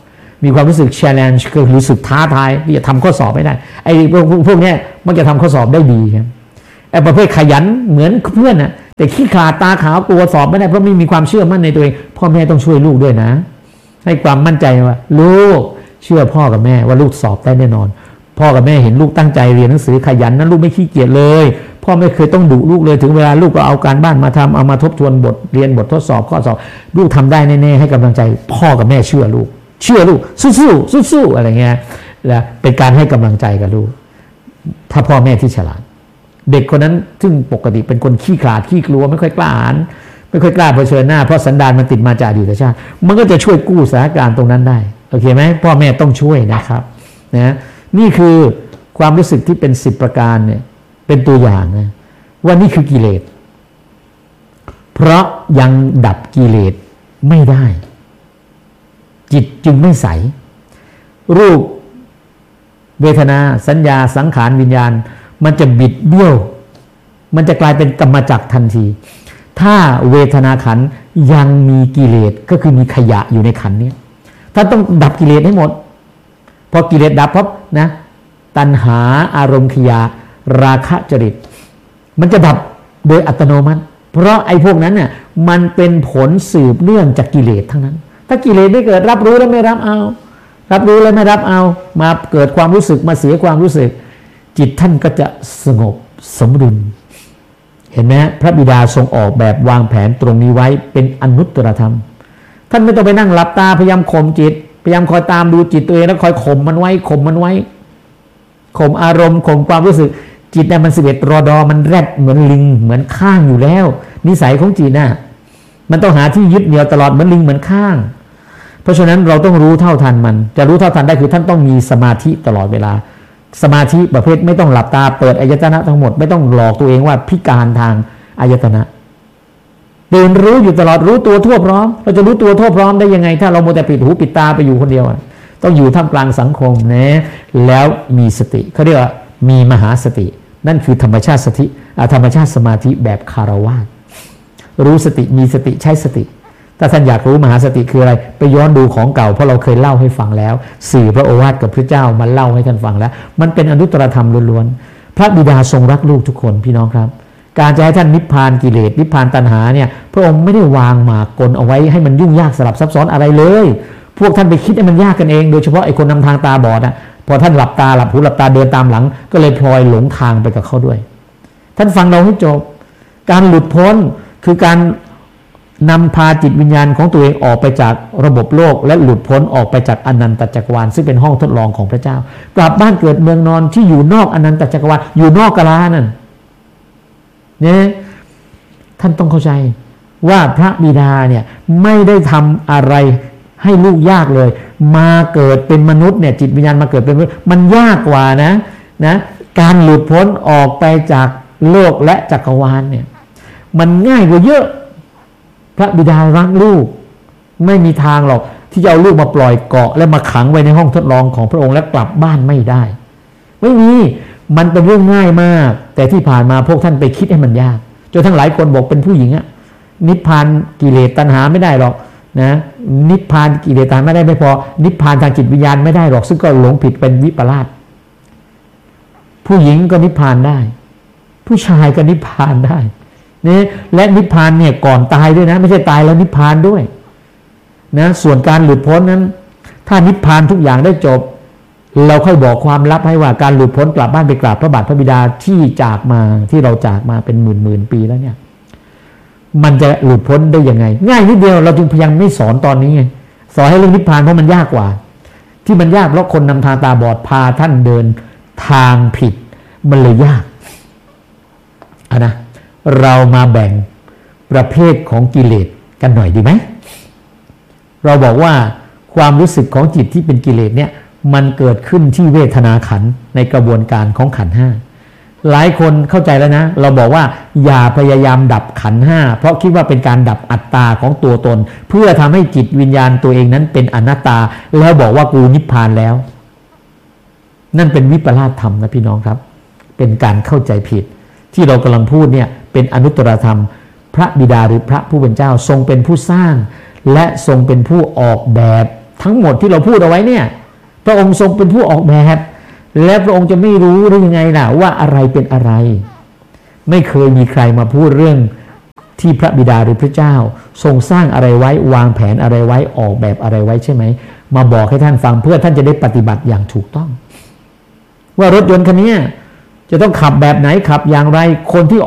มีความรู้สึก challenge คือรู้สึกท้าทายที่จะทำข้อสอบไม่ได้ไอ้พวกพวกนี้มันจะทำข้อสอบได้ดีครับไอ้ประเภทขยันเหมือนเพื่อนนะแต่ขี้ขลาดตาขาวกลัวสอบไม่ได้เพราะไม่มีความเชื่อมั่นในตัวเองพ่อแม่ต้องช่วยลูกด้วยนะให้ความมั่นใจว่าลูกเชื่อพ่อกับแม่ว่าลูกสอบได้แน่นอนพ่อกับแม่เห็นลูกตั้งใจเรียนหนังสือขยันนั้นลูกไม่ขี้เกียจเลยพ่อไม่เคยต้องดุลูกเลยถึงเวลาลูกก็เอาการบ้านมาทำเอามาทบทวนบทเรียนบททดสอบข้อสอบลูกทำได้แน่ๆให้กำลังใจพ่อกับแม่เชื่อลูกเชื่อลูกสู้ๆสู้ๆอะไรเงี้ยและเป็นการให้กำลังใจกับลูกถ้าพ่อแม่ที่ฉลาดเด็กคนนั้นซึ่งปกติเป็นคนขี้ขลาดขี้กลัวไม่ค่อยกล้าหาญไม่ค่อยกล้าเผชิญหน้าเพราะสันดานมันติดมาจากอดีตชาติมันก็จะช่วยกู้สถานการณ์ตรงนั้นได้โอเคไหมพ่อแม่ต้องช่วยนะครับนะนี่คือความรู้สึกที่เป็นสิบประการเนี่ยเป็นตัวอย่างนะว่านี่คือกิเลสเพราะยังดับกิเลสไม่ได้จิตจึงไม่ใสรูปเวทนาสัญญาสังขารวิญญาณมันจะบิดเบี้ยวมันจะกลายเป็นกรรมจักรทันทีถ้าเวทนาขันธ์ยังมีกิเลสก็คือมีขยะอยู่ในขันธ์นี้ถ้าต้องดับกิเลสให้หมดพอกิเลสดับปั๊บนะตัณหาอารมณ์ขยะราคะจริตมันจะดับโดยอัตโนมัติเพราะไอ้พวกนั้นเนี่ยมันเป็นผลสืบเนื่องจากกิเลสทั้งนั้นถ้ากิเลสไม่เกิดรับรู้แล้วไม่รับเอารับรู้แล้วไม่รับเอามาเกิดความรู้สึกมาเสียความรู้สึกจิตท่านก็จะสงบสมดุลเห็นไหมพระบิดาทรงออกแบบวางแผนตรงนี้ไว้เป็นอนุตตรธรรมท่านไม่ต้องไปนั่งหลับตาพยายามข่มจิตพยายามคอยตามดูจิตตัวเองแล้วคอยข่มมันไว้ข่มมันไว้ข่มอารมณ์ข่มความรู้สึกจิตเนี่ยมันสิบเอ็ดรอดอมันแรดเหมือนลิงเหมือนข้างอยู่แล้วนิสัยของจิตน่ะมันต้องหาที่ยึดเหนี่ยวตลอดเหมือนลิงเหมือนข้างเพราะฉะนั้นเราต้องรู้เท่าทันมันจะรู้เท่าทันได้คือท่านต้องมีสมาธิตลอดเวลาสมาธิประเภทไม่ต้องหลับตาเปิดอายตนะทั้งหมดไม่ต้องหลอกตัวเองว่าพิการทางอายตนะเดินรู้อยู่ตลอดรู้ตัวทั่วพร้อมเราจะรู้ตัวทั่วพร้อมได้ยังไงถ้าเราโมแต่ปิดหูปิดตาไปอยู่คนเดียวต้องอยู่ท่ามกลางสังคมนะแล้วมีสติเขาเรียกว่ามีมหาสตินั่นคือธรรมชาติสติธรรมชาติสมาธิแบบคารวะรู้สติมีสติใช้สติถ้าท่านอยากรู้มหาสติคืออะไรไปย้อนดูของเก่าเพราะเราเคยเล่าให้ฟังแล้วสื่อพระโอวาทกับพระเจ้ามาเล่าให้ท่านฟังแล้วมันเป็นอนุตตรธรรมล้วนๆพระบิดาทรงรักลูกทุกคนพี่น้องครับการจะให้ท่านนิพพานกิเลสนิพพานตัณหาเนี่ยพระองค์ไม่ได้วางหมากกลเอาไว้ให้มันยุ่งยากสลับซับซ้อนอะไรเลยพวกท่านไปคิดให้มันยากกันเองโดยเฉพาะไอ้คนนำทางตาบอดอ่ะพอท่านหลับตาหลับหูหลับตาเดินตามหลังก็เลยพลอยหลงทางไปกับเขาด้วยท่านฟังเราให้จบการหลุดพ้นคือการนำพาจิตวิญญาณของตัวเองออกไปจากระบบโลกและหลุดพ้นออกไปจากอนันตจักรวาลซึ่งเป็นห้องทดลองของพระเจ้ากลับบ้านเกิดเมืองนอนที่อยู่นอกอนันตจักรวาลอยู่นอกกาลานั่นเนี่ยท่านต้องเข้าใจว่าพระบิดาเนี่ยไม่ได้ทำอะไรให้ลูกยากเลยมาเกิดเป็นมนุษย์เนี่ยจิตวิญญาณมาเกิดเป็นมนุษย์มันยากกว่านะนะการหลุดพ้นออกไปจากโลกและจักรวาลเนี่ยมันง่ายกว่าเยอะพระบิดารักลูกไม่มีทางหรอกที่จะเอาลูกมาปล่อยเกาะและมาขังไว้ในห้องทดลองของพระองค์และกลับบ้านไม่ได้ไม่มีมันเป็นเรื่องง่ายมากแต่ที่ผ่านมาพวกท่านไปคิดให้มันยากจนทั้งหลายคนบอกเป็นผู้หญิงอะนิพพานกิเลสตัณหาไม่ได้หรอกนะนิพพานกิเลสตัณหาไม่ได้ไม่พอนิพพานทางจิตวิญญาณไม่ได้หรอกซึ่งก็หลงผิดเป็นวิปลาสผู้หญิงก็นิพพานได้ผู้ชายก็นิพพานได้นี่และนิพพานเนี่ยก่อนตายด้วยนะไม่ใช่ตายแล้วนิพพานด้วยนะส่วนการหลุดพ้นนั้นถ้านิพพานทุกอย่างได้จบเราค่อยบอกความลับให้ว่าการหลุดพ้นกลับบ้านไปกราบพระบาทพระบิดาที่จากมาที่เราจากมาเป็นหมื่นหมื่นปีแล้วเนี่ยมันจะหลุดพ้นได้ยังไงง่ายนิดเดียวเราจึงพยายามไม่สอนตอนนี้ไงสอนให้เรื่องนิพพานเพราะมันยากกว่าที่มันยากเพราะคนนำทางตาบอดพาท่านเดินทางผิดมันเลยยากอ่ะนะเรามาแบ่งประเภทของกิเลสกันหน่อยดีไหมเราบอกว่าความรู้สึกของจิตที่เป็นกิเลสเนี่ยมันเกิดขึ้นที่เวทนาขันธ์ในกระบวนการของขันธ์ห้าหลายคนเข้าใจแล้วนะเราบอกว่าอย่าพยายามดับขันธ์ห้าเพราะคิดว่าเป็นการดับอัตตาของตัวตนเพื่อทำให้จิตวิญญาณตัวเองนั้นเป็นอนัตตาแล้วบอกว่ากูนิพพานแล้วนั่นเป็นวิปลาสธรรมนะพี่น้องครับเป็นการเข้าใจผิดที่เรากำลังพูดเนี่ยเป็นอนุตตรธรรมพระบิดาหรือพระผู้เป็นเจ้าทรงเป็นผู้สร้างและทรงเป็นผู้ออกแบบทั้งหมดที่เราพูดเอาไว้เนี่ยพระองค์ทรงเป็นผู้ออกแบบและพระองค์จะไม่รู้ได้ยังไงล่ะว่าอะไรเป็นอะไรไม่เคยมีใครมาพูดเรื่องที่พระบิดาหรือพระเจ้าทรงสร้างอะไรไว้วางแผนอะไรไว้ออกแบบอะไรไว้ใช่ไหมมาบอกให้ท่านฟังเพื่อท่านจะได้ปฏิบัติอย่างถูกต้องว่ารถยนต์คันนี้จะต้องขับแบบไหนขับอย่างไรคนที่